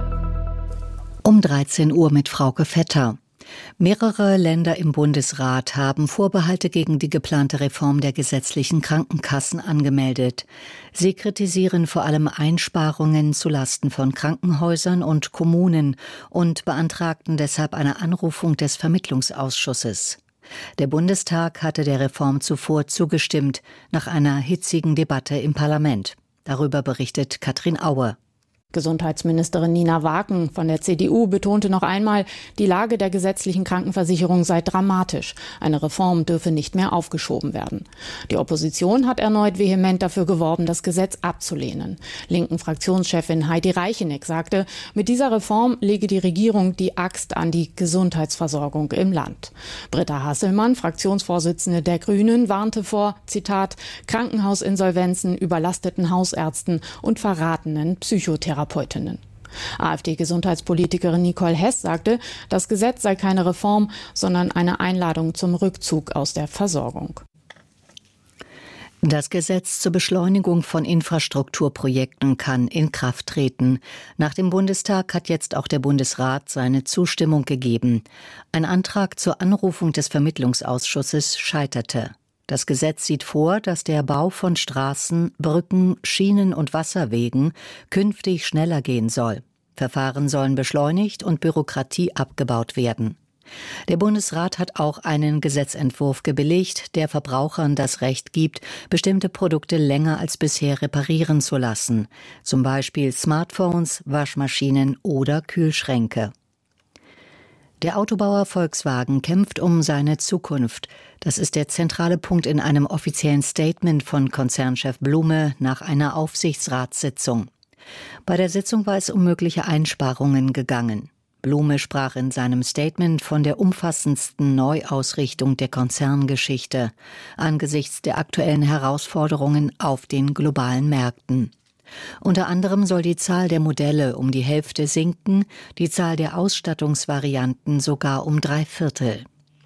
Um dreizehn Uhr mit Frauke Vetter. Mehrere Länder im Bundesrat haben Vorbehalte gegen die geplante Reform der gesetzlichen Krankenkassen angemeldet. Sie kritisieren vor allem Einsparungen zulasten von Krankenhäusern und Kommunen und beantragten deshalb eine Anrufung des Vermittlungsausschusses. Der Bundestag hatte der Reform zuvor zugestimmt, nach einer hitzigen Debatte im Parlament. Darüber berichtet Katrin Auer. Gesundheitsministerin Nina Waken von der C D U betonte noch einmal, die Lage der gesetzlichen Krankenversicherung sei dramatisch. Eine Reform dürfe nicht mehr aufgeschoben werden. Die Opposition hat erneut vehement dafür geworben, das Gesetz abzulehnen. Linken Fraktionschefin Heidi Reicheneck sagte, mit dieser Reform lege die Regierung die Axt an die Gesundheitsversorgung im Land. Britta Hasselmann, Fraktionsvorsitzende der Grünen, warnte vor, Zitat, Krankenhausinsolvenzen, überlasteten Hausärzten und verratenen Psychotherapeuten. Therapeutinnen. AfD-Gesundheitspolitikerin Nicole Hess sagte, das Gesetz sei keine Reform, sondern eine Einladung zum Rückzug aus der Versorgung. Das Gesetz zur Beschleunigung von Infrastrukturprojekten kann in Kraft treten. Nach dem Bundestag hat jetzt auch der Bundesrat seine Zustimmung gegeben. Ein Antrag zur Anrufung des Vermittlungsausschusses scheiterte. Das Gesetz sieht vor, dass der Bau von Straßen, Brücken, Schienen und Wasserwegen künftig schneller gehen soll. Verfahren sollen beschleunigt und Bürokratie abgebaut werden. Der Bundesrat hat auch einen Gesetzentwurf gebilligt, der Verbrauchern das Recht gibt, bestimmte Produkte länger als bisher reparieren zu lassen. Zum Beispiel Smartphones, Waschmaschinen oder Kühlschränke. Der Autobauer Volkswagen kämpft um seine Zukunft. Das ist der zentrale Punkt in einem offiziellen Statement von Konzernchef Blume nach einer Aufsichtsratssitzung. Bei der Sitzung war es um mögliche Einsparungen gegangen. Blume sprach in seinem Statement von der umfassendsten Neuausrichtung der Konzerngeschichte angesichts der aktuellen Herausforderungen auf den globalen Märkten. Unter anderem soll die Zahl der Modelle um die Hälfte sinken, die Zahl der Ausstattungsvarianten sogar um drei Viertel.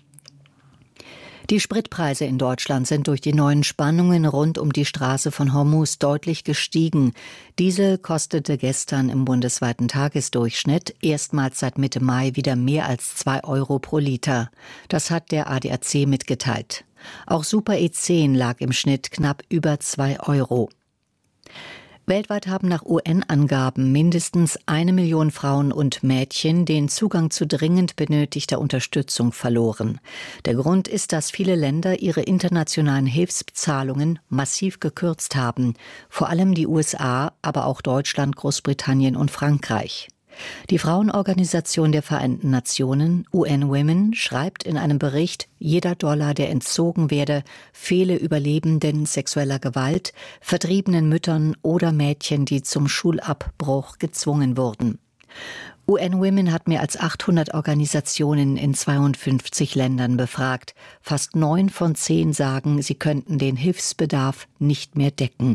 Die Spritpreise in Deutschland sind durch die neuen Spannungen rund um die Straße von Hormuz deutlich gestiegen. Diesel kostete gestern im bundesweiten Tagesdurchschnitt erstmals seit Mitte Mai wieder mehr als zwei Euro pro Liter. Das hat der A D A C mitgeteilt. Auch Super E zehn lag im Schnitt knapp über zwei Euro. Weltweit haben nach U N-Angaben mindestens eine Million Frauen und Mädchen den Zugang zu dringend benötigter Unterstützung verloren. Der Grund ist, dass viele Länder ihre internationalen Hilfszahlungen massiv gekürzt haben. Vor allem die U S A, aber auch Deutschland, Großbritannien und Frankreich. Die Frauenorganisation der Vereinten Nationen, U N Women, schreibt in einem Bericht, jeder Dollar, der entzogen werde, fehle Überlebenden sexueller Gewalt, vertriebenen Müttern oder Mädchen, die zum Schulabbruch gezwungen wurden. U N Women hat mehr als achthundert Organisationen in zweiundfünfzig Ländern befragt. Fast neun von zehn sagen, sie könnten den Hilfsbedarf nicht mehr decken.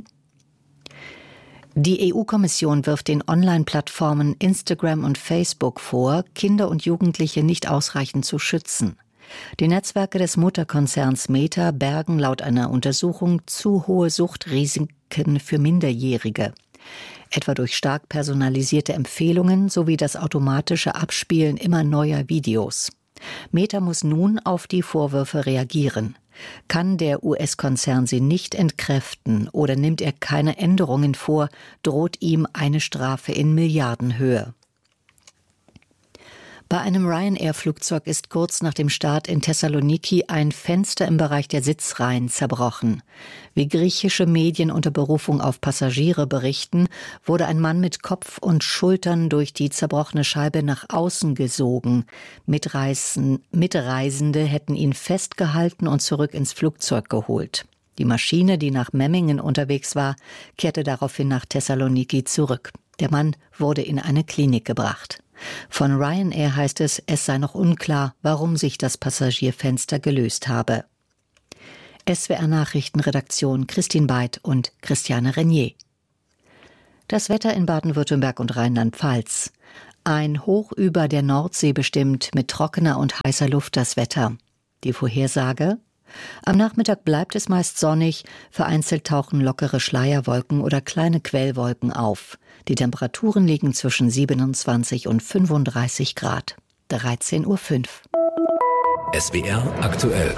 Die E U-Kommission wirft den Online-Plattformen Instagram und Facebook vor, Kinder und Jugendliche nicht ausreichend zu schützen. Die Netzwerke des Mutterkonzerns Meta bergen laut einer Untersuchung zu hohe Suchtrisiken für Minderjährige. Etwa durch stark personalisierte Empfehlungen sowie das automatische Abspielen immer neuer Videos. Meta muss nun auf die Vorwürfe reagieren. Kann der U S-Konzern sie nicht entkräften oder nimmt er keine Änderungen vor, droht ihm eine Strafe in Milliardenhöhe. Bei einem Ryanair-Flugzeug ist kurz nach dem Start in Thessaloniki ein Fenster im Bereich der Sitzreihen zerbrochen. Wie griechische Medien unter Berufung auf Passagiere berichten, wurde ein Mann mit Kopf und Schultern durch die zerbrochene Scheibe nach außen gesogen. Mitreisen, Mitreisende hätten ihn festgehalten und zurück ins Flugzeug geholt. Die Maschine, die nach Memmingen unterwegs war, kehrte daraufhin nach Thessaloniki zurück. Der Mann wurde in eine Klinik gebracht. Von Ryanair heißt es, es sei noch unklar, warum sich das Passagierfenster gelöst habe. S W R-Nachrichtenredaktion Christine Beid und Christiane Renier. Das Wetter in Baden-Württemberg und Rheinland-Pfalz. Ein Hoch über der Nordsee bestimmt mit trockener und heißer Luft das Wetter. Die Vorhersage? Am Nachmittag bleibt es meist sonnig, vereinzelt tauchen lockere Schleierwolken oder kleine Quellwolken auf. Die Temperaturen liegen zwischen siebenundzwanzig und fünfunddreißig Grad. dreizehn Uhr fünf. S W R aktuell.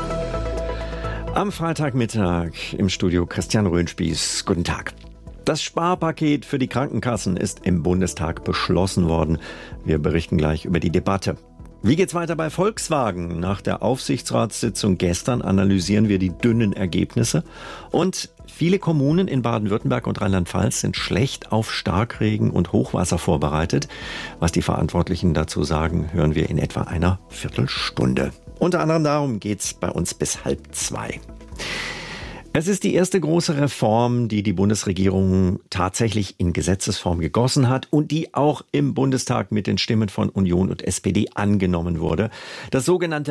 Am Freitagmittag im Studio Christian Röhnspieß. Guten Tag. Das Sparpaket für die Krankenkassen ist im Bundestag beschlossen worden. Wir berichten gleich über die Debatte. Wie geht's weiter bei Volkswagen? Nach der Aufsichtsratssitzung gestern analysieren wir die dünnen Ergebnisse. Und viele Kommunen in Baden-Württemberg und Rheinland-Pfalz sind schlecht auf Starkregen und Hochwasser vorbereitet. Was die Verantwortlichen dazu sagen, hören wir in etwa einer Viertelstunde. Unter anderem darum geht's bei uns bis halb zwei. Es ist die erste große Reform, die die Bundesregierung tatsächlich in Gesetzesform gegossen hat und die auch im Bundestag mit den Stimmen von Union und S P D angenommen wurde. Das sogenannte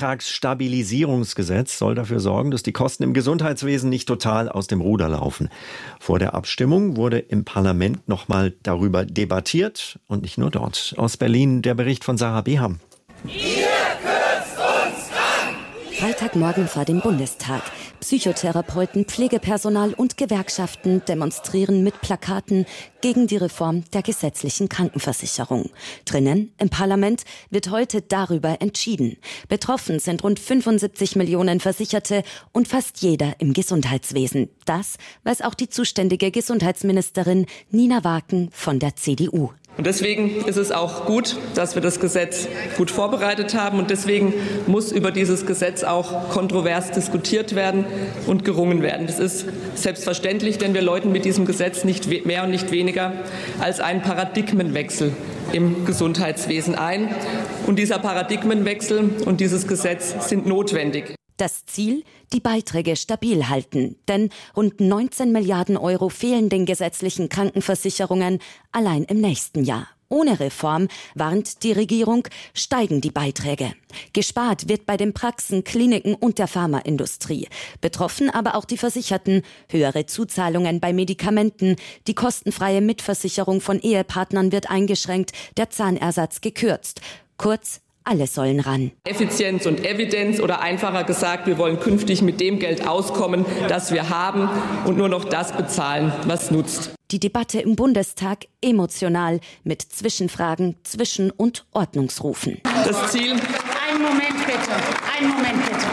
Beitragsstabilisierungsgesetz soll dafür sorgen, dass die Kosten im Gesundheitswesen nicht total aus dem Ruder laufen. Vor der Abstimmung wurde im Parlament nochmal darüber debattiert und nicht nur dort. Aus Berlin der Bericht von Sarah Beham. Ihr kürzt uns krank! Freitagmorgen vor dem Bundestag. Psychotherapeuten, Pflegepersonal und Gewerkschaften demonstrieren mit Plakaten gegen die Reform der gesetzlichen Krankenversicherung. Drinnen im Parlament wird heute darüber entschieden. Betroffen sind rund fünfundsiebzig Millionen Versicherte und fast jeder im Gesundheitswesen. Das weiß auch die zuständige Gesundheitsministerin Nina Waken von der C D U. Und deswegen ist es auch gut, dass wir das Gesetz gut vorbereitet haben. Und deswegen muss über dieses Gesetz auch kontrovers diskutiert werden und gerungen werden. Das ist selbstverständlich, denn wir läuten mit diesem Gesetz nicht mehr und nicht weniger als einen Paradigmenwechsel im Gesundheitswesen ein. Und dieser Paradigmenwechsel und dieses Gesetz sind notwendig. Das Ziel, die Beiträge stabil halten. Denn rund neunzehn Milliarden Euro fehlen den gesetzlichen Krankenversicherungen allein im nächsten Jahr. Ohne Reform, warnt die Regierung, steigen die Beiträge. Gespart wird bei den Praxen, Kliniken und der Pharmaindustrie. Betroffen aber auch die Versicherten. Höhere Zuzahlungen bei Medikamenten. Die kostenfreie Mitversicherung von Ehepartnern wird eingeschränkt. Der Zahnersatz gekürzt. Kurz, alle sollen ran. Effizienz und Evidenz oder einfacher gesagt, wir wollen künftig mit dem Geld auskommen, das wir haben und nur noch das bezahlen, was nutzt. Die Debatte im Bundestag emotional mit Zwischenfragen, Zwischen- und Ordnungsrufen. Das Ziel. Einen Moment bitte, einen Moment bitte.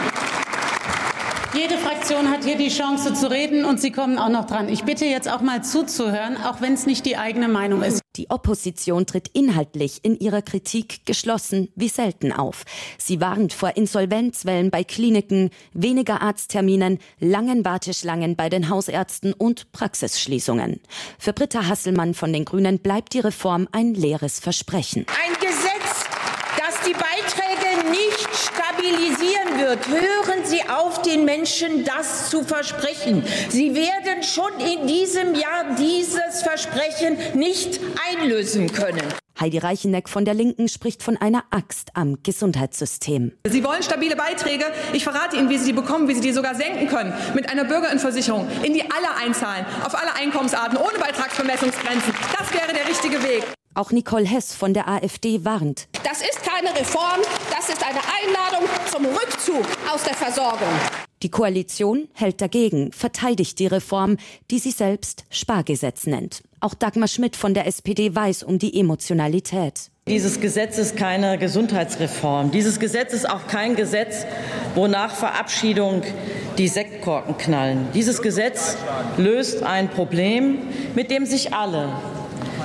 Jede Fraktion hat hier die Chance zu reden und Sie kommen auch noch dran. Ich bitte jetzt auch mal zuzuhören, auch wenn es nicht die eigene Meinung ist. Die Opposition tritt inhaltlich in ihrer Kritik geschlossen wie selten auf. Sie warnt vor Insolvenzwellen bei Kliniken, weniger Arztterminen, langen Warteschlangen bei den Hausärzten und Praxisschließungen. Für Britta Hasselmann von den Grünen bleibt die Reform ein leeres Versprechen. Ein Gesetz, das die Beiträge nicht stabilisieren wird. Hören Sie auf, den Menschen das zu versprechen. Sie werden schon in diesem Jahr dieses Versprechen nicht einlösen können. Heidi Reicheneck von der Linken spricht von einer Axt am Gesundheitssystem. Sie wollen stabile Beiträge. Ich verrate Ihnen, wie Sie die bekommen, wie Sie die sogar senken können. Mit einer Bürgerinnenversicherung, in die alle einzahlen, auf alle Einkommensarten, ohne Beitragsbemessungsgrenzen. Das wäre der richtige Weg. Auch Nicole Hess von der AfD warnt. Das ist keine Reform, das ist eine Einladung zum Rückzug aus der Versorgung. Die Koalition hält dagegen, verteidigt die Reform, die sie selbst Spargesetz nennt. Auch Dagmar Schmidt von der S P D weiß um die Emotionalität. Dieses Gesetz ist keine Gesundheitsreform. Dieses Gesetz ist auch kein Gesetz, wo nach Verabschiedung die Sektkorken knallen. Dieses Gesetz löst ein Problem, mit dem sich alle,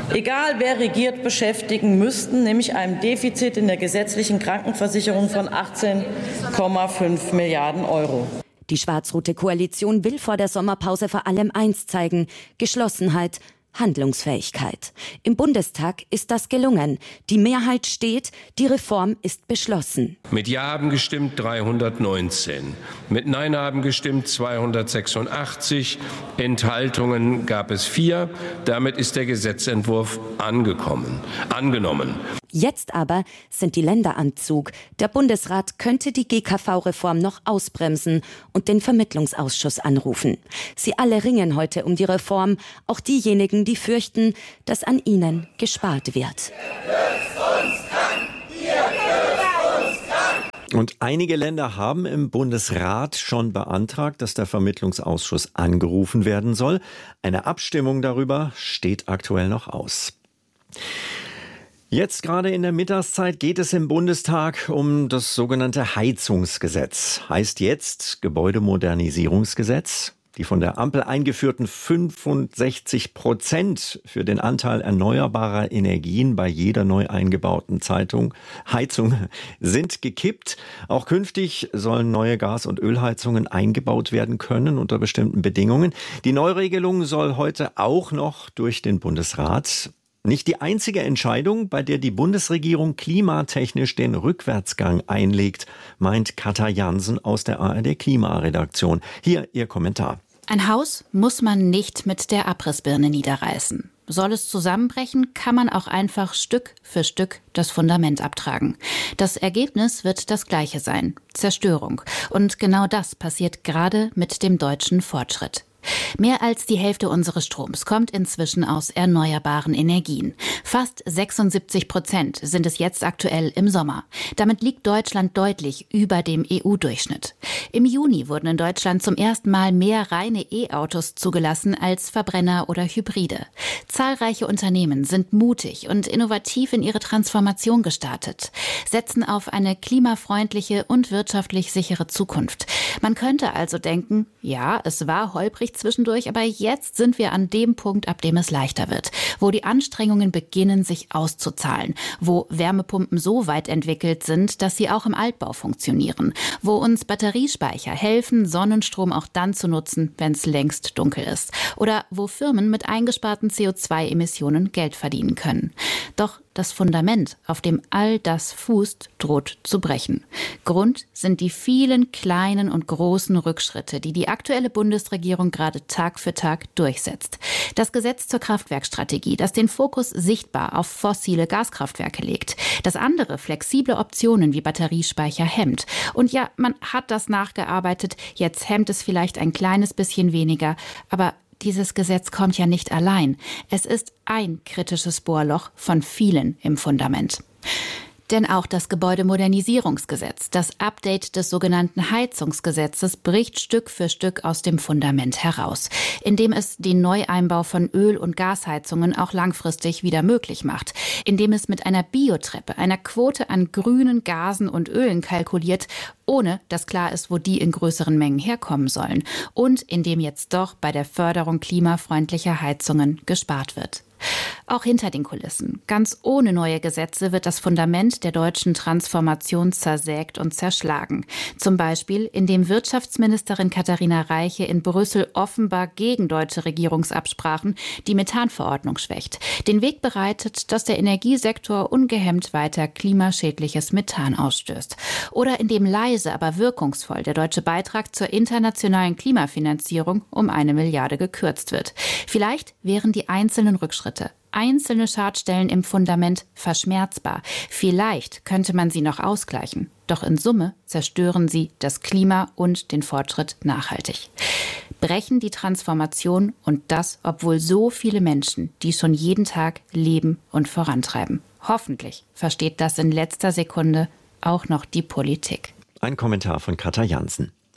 egal wer regiert, beschäftigen müssten, nämlich einem Defizit in der gesetzlichen Krankenversicherung von achtzehn Komma fünf Milliarden Euro. Die schwarz-rote Koalition will vor der Sommerpause vor allem eins zeigen: Geschlossenheit, Handlungsfähigkeit. Im Bundestag ist das gelungen. Die Mehrheit steht, die Reform ist beschlossen. Mit Ja haben gestimmt dreihundertneunzehn, mit Nein haben gestimmt zweihundertsechsundachtzig, Enthaltungen gab es vier. Damit ist der Gesetzentwurf angekommen, angenommen. Jetzt aber sind die Länder am Zug. Der Bundesrat könnte die G K V-Reform noch ausbremsen und den Vermittlungsausschuss anrufen. Sie alle ringen heute um die Reform, auch diejenigen, die fürchten, dass an ihnen gespart wird. Und einige Länder haben im Bundesrat schon beantragt, dass der Vermittlungsausschuss angerufen werden soll. Eine Abstimmung darüber steht aktuell noch aus. Jetzt gerade in der Mittagszeit geht es im Bundestag um das sogenannte Heizungsgesetz. Heißt jetzt Gebäudemodernisierungsgesetz. Die von der Ampel eingeführten fünfundsechzig Prozent für den Anteil erneuerbarer Energien bei jeder neu eingebauten Zeitung, Heizung sind gekippt. Auch künftig sollen neue Gas- und Ölheizungen eingebaut werden können unter bestimmten Bedingungen. Die Neuregelung soll heute auch noch durch den Bundesrat. Nicht die einzige Entscheidung, bei der die Bundesregierung klimatechnisch den Rückwärtsgang einlegt, meint Katja Jansen aus der A R D-Klimaredaktion. Hier ihr Kommentar. Ein Haus muss man nicht mit der Abrissbirne niederreißen. Soll es zusammenbrechen, kann man auch einfach Stück für Stück das Fundament abtragen. Das Ergebnis wird das gleiche sein: Zerstörung. Und genau das passiert gerade mit dem deutschen Fortschritt. Mehr als die Hälfte unseres Stroms kommt inzwischen aus erneuerbaren Energien. Fast sechsundsiebzig Prozent sind es jetzt aktuell im Sommer. Damit liegt Deutschland deutlich über dem E U-Durchschnitt. Im Juni wurden in Deutschland zum ersten Mal mehr reine E-Autos zugelassen als Verbrenner oder Hybride. Zahlreiche Unternehmen sind mutig und innovativ in ihre Transformation gestartet, setzen auf eine klimafreundliche und wirtschaftlich sichere Zukunft. Man könnte also denken, ja, es war holprig zwischendurch, aber jetzt sind wir an dem Punkt, ab dem es leichter wird, wo die Anstrengungen beginnen, sich auszuzahlen, wo Wärmepumpen so weit entwickelt sind, dass sie auch im Altbau funktionieren, wo uns Batteriespeicher helfen, Sonnenstrom auch dann zu nutzen, wenn es längst dunkel ist, oder wo Firmen mit eingesparten C O zwei Emissionen Geld verdienen können. Doch das Fundament, auf dem all das fußt, droht zu brechen. Grund sind die vielen kleinen und großen Rückschritte, die die aktuelle Bundesregierung gerade Tag für Tag durchsetzt. Das Gesetz zur Kraftwerkstrategie, das den Fokus sichtbar auf fossile Gaskraftwerke legt. Das andere flexible Optionen wie Batteriespeicher hemmt. Und ja, man hat das nachgearbeitet, jetzt hemmt es vielleicht ein kleines bisschen weniger, aber dieses Gesetz kommt ja nicht allein. Es ist ein kritisches Bohrloch von vielen im Fundament. Denn auch das Gebäudemodernisierungsgesetz, das Update des sogenannten Heizungsgesetzes, bricht Stück für Stück aus dem Fundament heraus, indem es den Neueinbau von Öl- und Gasheizungen auch langfristig wieder möglich macht, indem es mit einer Biotreppe, einer Quote an grünen Gasen und Ölen kalkuliert, ohne dass klar ist, wo die in größeren Mengen herkommen sollen, und indem jetzt doch bei der Förderung klimafreundlicher Heizungen gespart wird. Auch hinter den Kulissen, ganz ohne neue Gesetze, wird das Fundament der deutschen Transformation zersägt und zerschlagen. Zum Beispiel, indem Wirtschaftsministerin Katharina Reiche in Brüssel offenbar gegen deutsche Regierungsabsprachen die Methanverordnung schwächt, den Weg bereitet, dass der Energiesektor ungehemmt weiter klimaschädliches Methan ausstößt. Oder indem leise, aber wirkungsvoll der deutsche Beitrag zur internationalen Klimafinanzierung um eine Milliarde gekürzt wird. Vielleicht wären die einzelnen Rückschritte, einzelne Schadstellen im Fundament verschmerzbar. Vielleicht könnte man sie noch ausgleichen. Doch in Summe zerstören sie das Klima und den Fortschritt nachhaltig. Brechen die Transformation, und das, obwohl so viele Menschen die schon jeden Tag leben und vorantreiben. Hoffentlich versteht das in letzter Sekunde auch noch die Politik. Ein Kommentar von Katja Jansen.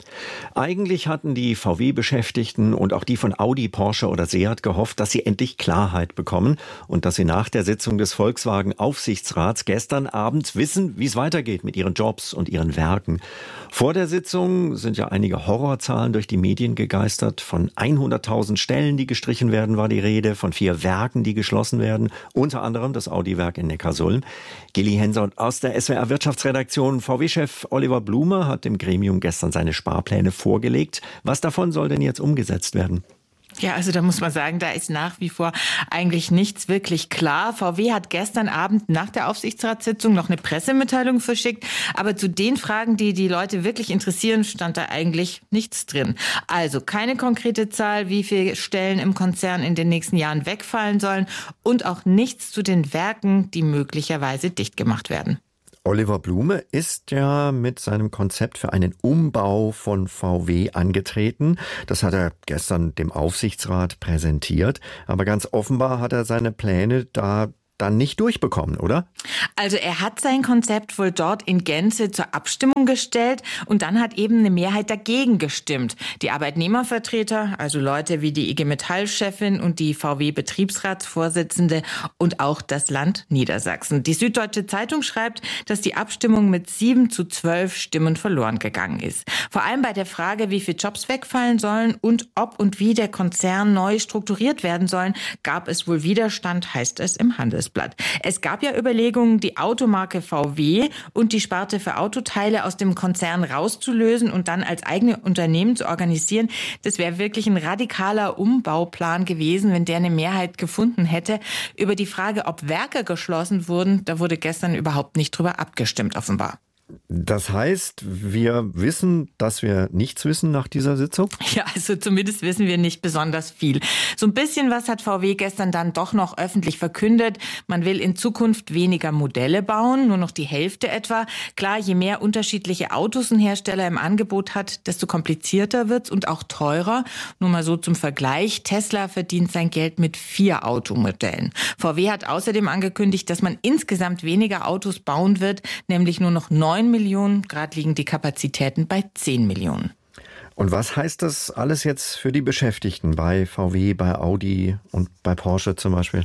Eigentlich hatten die V W-Beschäftigten und auch die von Audi, Porsche oder Seat gehofft, dass sie endlich Klarheit bekommen und dass sie nach der Sitzung des Volkswagen-Aufsichtsrats gestern Abend wissen, wie es weitergeht mit ihren Jobs und ihren Werken. Vor der Sitzung sind ja einige Horrorzahlen durch die Medien gegeistert. Von hunderttausend Stellen, die gestrichen werden, war die Rede, von vier Werken, die geschlossen werden, unter anderem das Audi-Werk in Neckarsulm. Geli Hensoldt aus der S W R-Wirtschaftsredaktion. V W-Chef Oliver Blume hat dem Gremium gestern seine Sparpläne vorgelegt. Was davon soll denn jetzt umgesetzt werden? Ja, also da muss man sagen, da ist nach wie vor eigentlich nichts wirklich klar. V W hat gestern Abend nach der Aufsichtsratssitzung noch eine Pressemitteilung verschickt. Aber zu den Fragen, die die Leute wirklich interessieren, stand da eigentlich nichts drin. Also keine konkrete Zahl, wie viele Stellen im Konzern in den nächsten Jahren wegfallen sollen und auch nichts zu den Werken, die möglicherweise dicht gemacht werden. Oliver Blume ist ja mit seinem Konzept für einen Umbau von V W angetreten. Das hat er gestern dem Aufsichtsrat präsentiert. Aber ganz offenbar hat er seine Pläne da dann nicht durchbekommen, oder? Also er hat sein Konzept wohl dort in Gänze zur Abstimmung gestellt und dann hat eben eine Mehrheit dagegen gestimmt. Die Arbeitnehmervertreter, also Leute wie die I G Metall-Chefin und die V W-Betriebsratsvorsitzende und auch das Land Niedersachsen. Die Süddeutsche Zeitung schreibt, dass die Abstimmung mit sieben zu zwölf Stimmen verloren gegangen ist. Vor allem bei der Frage, wie viele Jobs wegfallen sollen und ob und wie der Konzern neu strukturiert werden sollen, gab es wohl Widerstand, heißt es im Handelsblatt. Es gab ja Überlegungen, die Automarke V W und die Sparte für Autoteile aus dem Konzern rauszulösen und dann als eigene Unternehmen zu organisieren. Das wäre wirklich ein radikaler Umbauplan gewesen, wenn der eine Mehrheit gefunden hätte. Über die Frage, ob Werke geschlossen wurden, da wurde gestern überhaupt nicht drüber abgestimmt, offenbar. Das heißt, wir wissen, dass wir nichts wissen nach dieser Sitzung? Ja, also zumindest wissen wir nicht besonders viel. So ein bisschen was hat V W gestern dann doch noch öffentlich verkündet. Man will in Zukunft weniger Modelle bauen, nur noch die Hälfte etwa. Klar, je mehr unterschiedliche Autos ein Hersteller im Angebot hat, desto komplizierter wird's und auch teurer. Nur mal so zum Vergleich. Tesla verdient sein Geld mit vier Automodellen. V W hat außerdem angekündigt, dass man insgesamt weniger Autos bauen wird, nämlich nur noch neun Millionen, gerade liegen die Kapazitäten bei zehn Millionen. Und was heißt das alles jetzt für die Beschäftigten bei V W, bei Audi und bei Porsche zum Beispiel?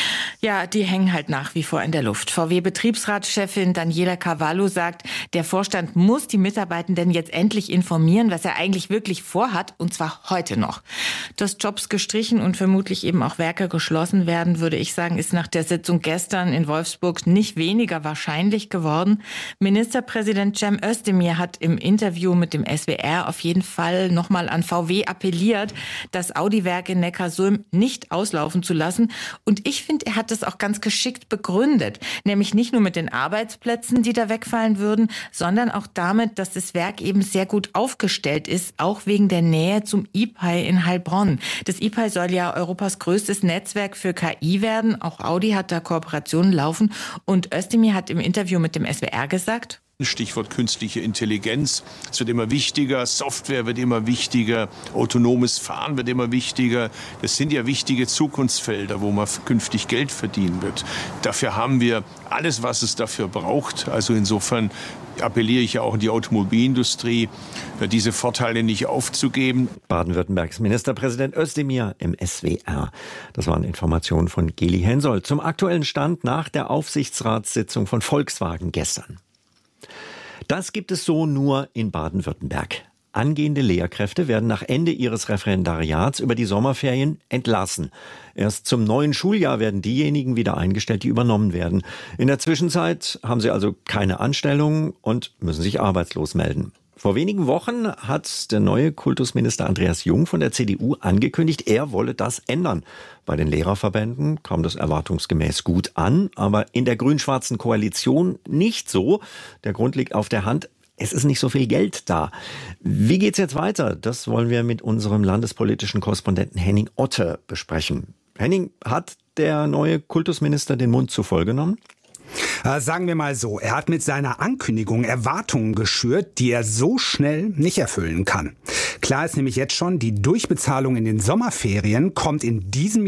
Ja, die hängen halt nach wie vor in der Luft. V W-Betriebsratschefin Daniela Cavallo sagt, der Vorstand muss die Mitarbeitenden jetzt endlich informieren, was er eigentlich wirklich vorhat, und zwar heute noch. Dass Jobs gestrichen und vermutlich eben auch Werke geschlossen werden, würde ich sagen, ist nach der Sitzung gestern in Wolfsburg nicht weniger wahrscheinlich geworden. Ministerpräsident Cem Özdemir hat im Interview mit dem S W R auf jeden Fall nochmal an V W appelliert, das Audi-Werk in Neckarsulm nicht auslaufen zu lassen. Und ich finde, er hat das auch ganz geschickt begründet. Nämlich nicht nur mit den Arbeitsplätzen, die da wegfallen würden, sondern auch damit, dass das Werk eben sehr gut aufgestellt ist, auch wegen der Nähe zum I P A I in Heilbronn. Das I P A I soll ja Europas größtes Netzwerk für K I werden. Auch Audi hat da Kooperationen laufen. Und Özdemir hat im Interview mit dem S W R gesagt: Stichwort künstliche Intelligenz. Es wird immer wichtiger, Software wird immer wichtiger, autonomes Fahren wird immer wichtiger. Das sind ja wichtige Zukunftsfelder, wo man künftig Geld verdienen wird. Dafür haben wir alles, was es dafür braucht. Also insofern appelliere ich ja auch an die Automobilindustrie, diese Vorteile nicht aufzugeben. Baden-Württembergs Ministerpräsident Özdemir im S W R. Das waren Informationen von Geli Hensoldt zum aktuellen Stand nach der Aufsichtsratssitzung von Volkswagen gestern. Das gibt es so nur in Baden-Württemberg. Angehende Lehrkräfte werden nach Ende ihres Referendariats über die Sommerferien entlassen. Erst zum neuen Schuljahr werden diejenigen wieder eingestellt, die übernommen werden. In der Zwischenzeit haben sie also keine Anstellung und müssen sich arbeitslos melden. Vor wenigen Wochen hat der neue Kultusminister Andreas Jung von der C D U angekündigt, er wolle das ändern. Bei den Lehrerverbänden kam das erwartungsgemäß gut an, aber in der grün-schwarzen Koalition nicht so. Der Grund liegt auf der Hand. Es ist nicht so viel Geld da. Wie geht's jetzt weiter? Das wollen wir mit unserem landespolitischen Korrespondenten Henning Otte besprechen. Henning, hat der neue Kultusminister den Mund zu voll genommen? Äh, sagen wir mal so, er hat mit seiner Ankündigung Erwartungen geschürt, die er so schnell nicht erfüllen kann. Klar ist nämlich jetzt schon, die Durchbezahlung in den Sommerferien kommt in diesem Jahr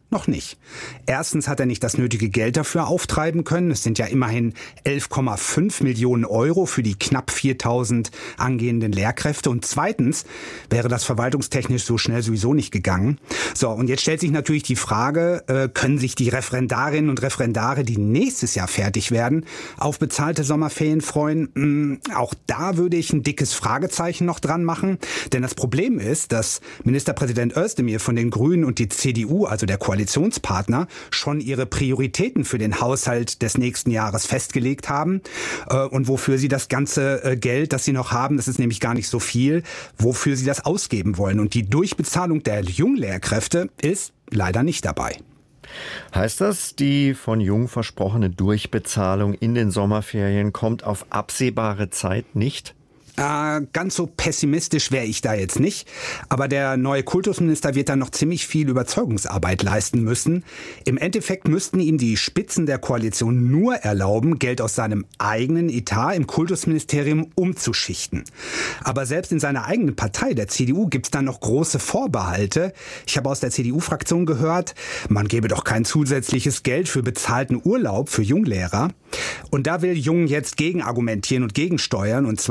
Noch nicht. Erstens hat er nicht das nötige Geld dafür auftreiben können. Es sind ja immerhin elf Komma fünf Millionen Euro für die knapp viertausend angehenden Lehrkräfte. Und zweitens wäre das verwaltungstechnisch so schnell sowieso nicht gegangen. So, und jetzt stellt sich natürlich die Frage, äh, können sich die Referendarinnen und Referendare, die nächstes Jahr fertig werden, auf bezahlte Sommerferien freuen? Hm, auch da würde ich ein dickes Fragezeichen noch dran machen. Denn das Problem ist, dass Ministerpräsident Özdemir von den Grünen und die C D U, also der Koalitionspartner, schon ihre Prioritäten für den Haushalt des nächsten Jahres festgelegt haben äh, und wofür sie das ganze äh, Geld, das sie noch haben, das ist nämlich gar nicht so viel, wofür sie das ausgeben wollen. Und die Durchbezahlung der Junglehrkräfte ist leider nicht dabei. Heißt das, die von Jung versprochene Durchbezahlung in den Sommerferien kommt auf absehbare Zeit nicht? Äh, ganz so pessimistisch wäre ich da jetzt nicht. Aber der neue Kultusminister wird dann noch ziemlich viel Überzeugungsarbeit leisten müssen. Im Endeffekt müssten ihm die Spitzen der Koalition nur erlauben, Geld aus seinem eigenen Etat im Kultusministerium umzuschichten. Aber selbst in seiner eigenen Partei, der C D U, gibt es dann noch große Vorbehalte. Ich habe aus der C D U-Fraktion gehört, man gebe doch kein zusätzliches Geld für bezahlten Urlaub für Junglehrer. Und da will Jung jetzt gegenargumentieren und gegensteuern. Und zwar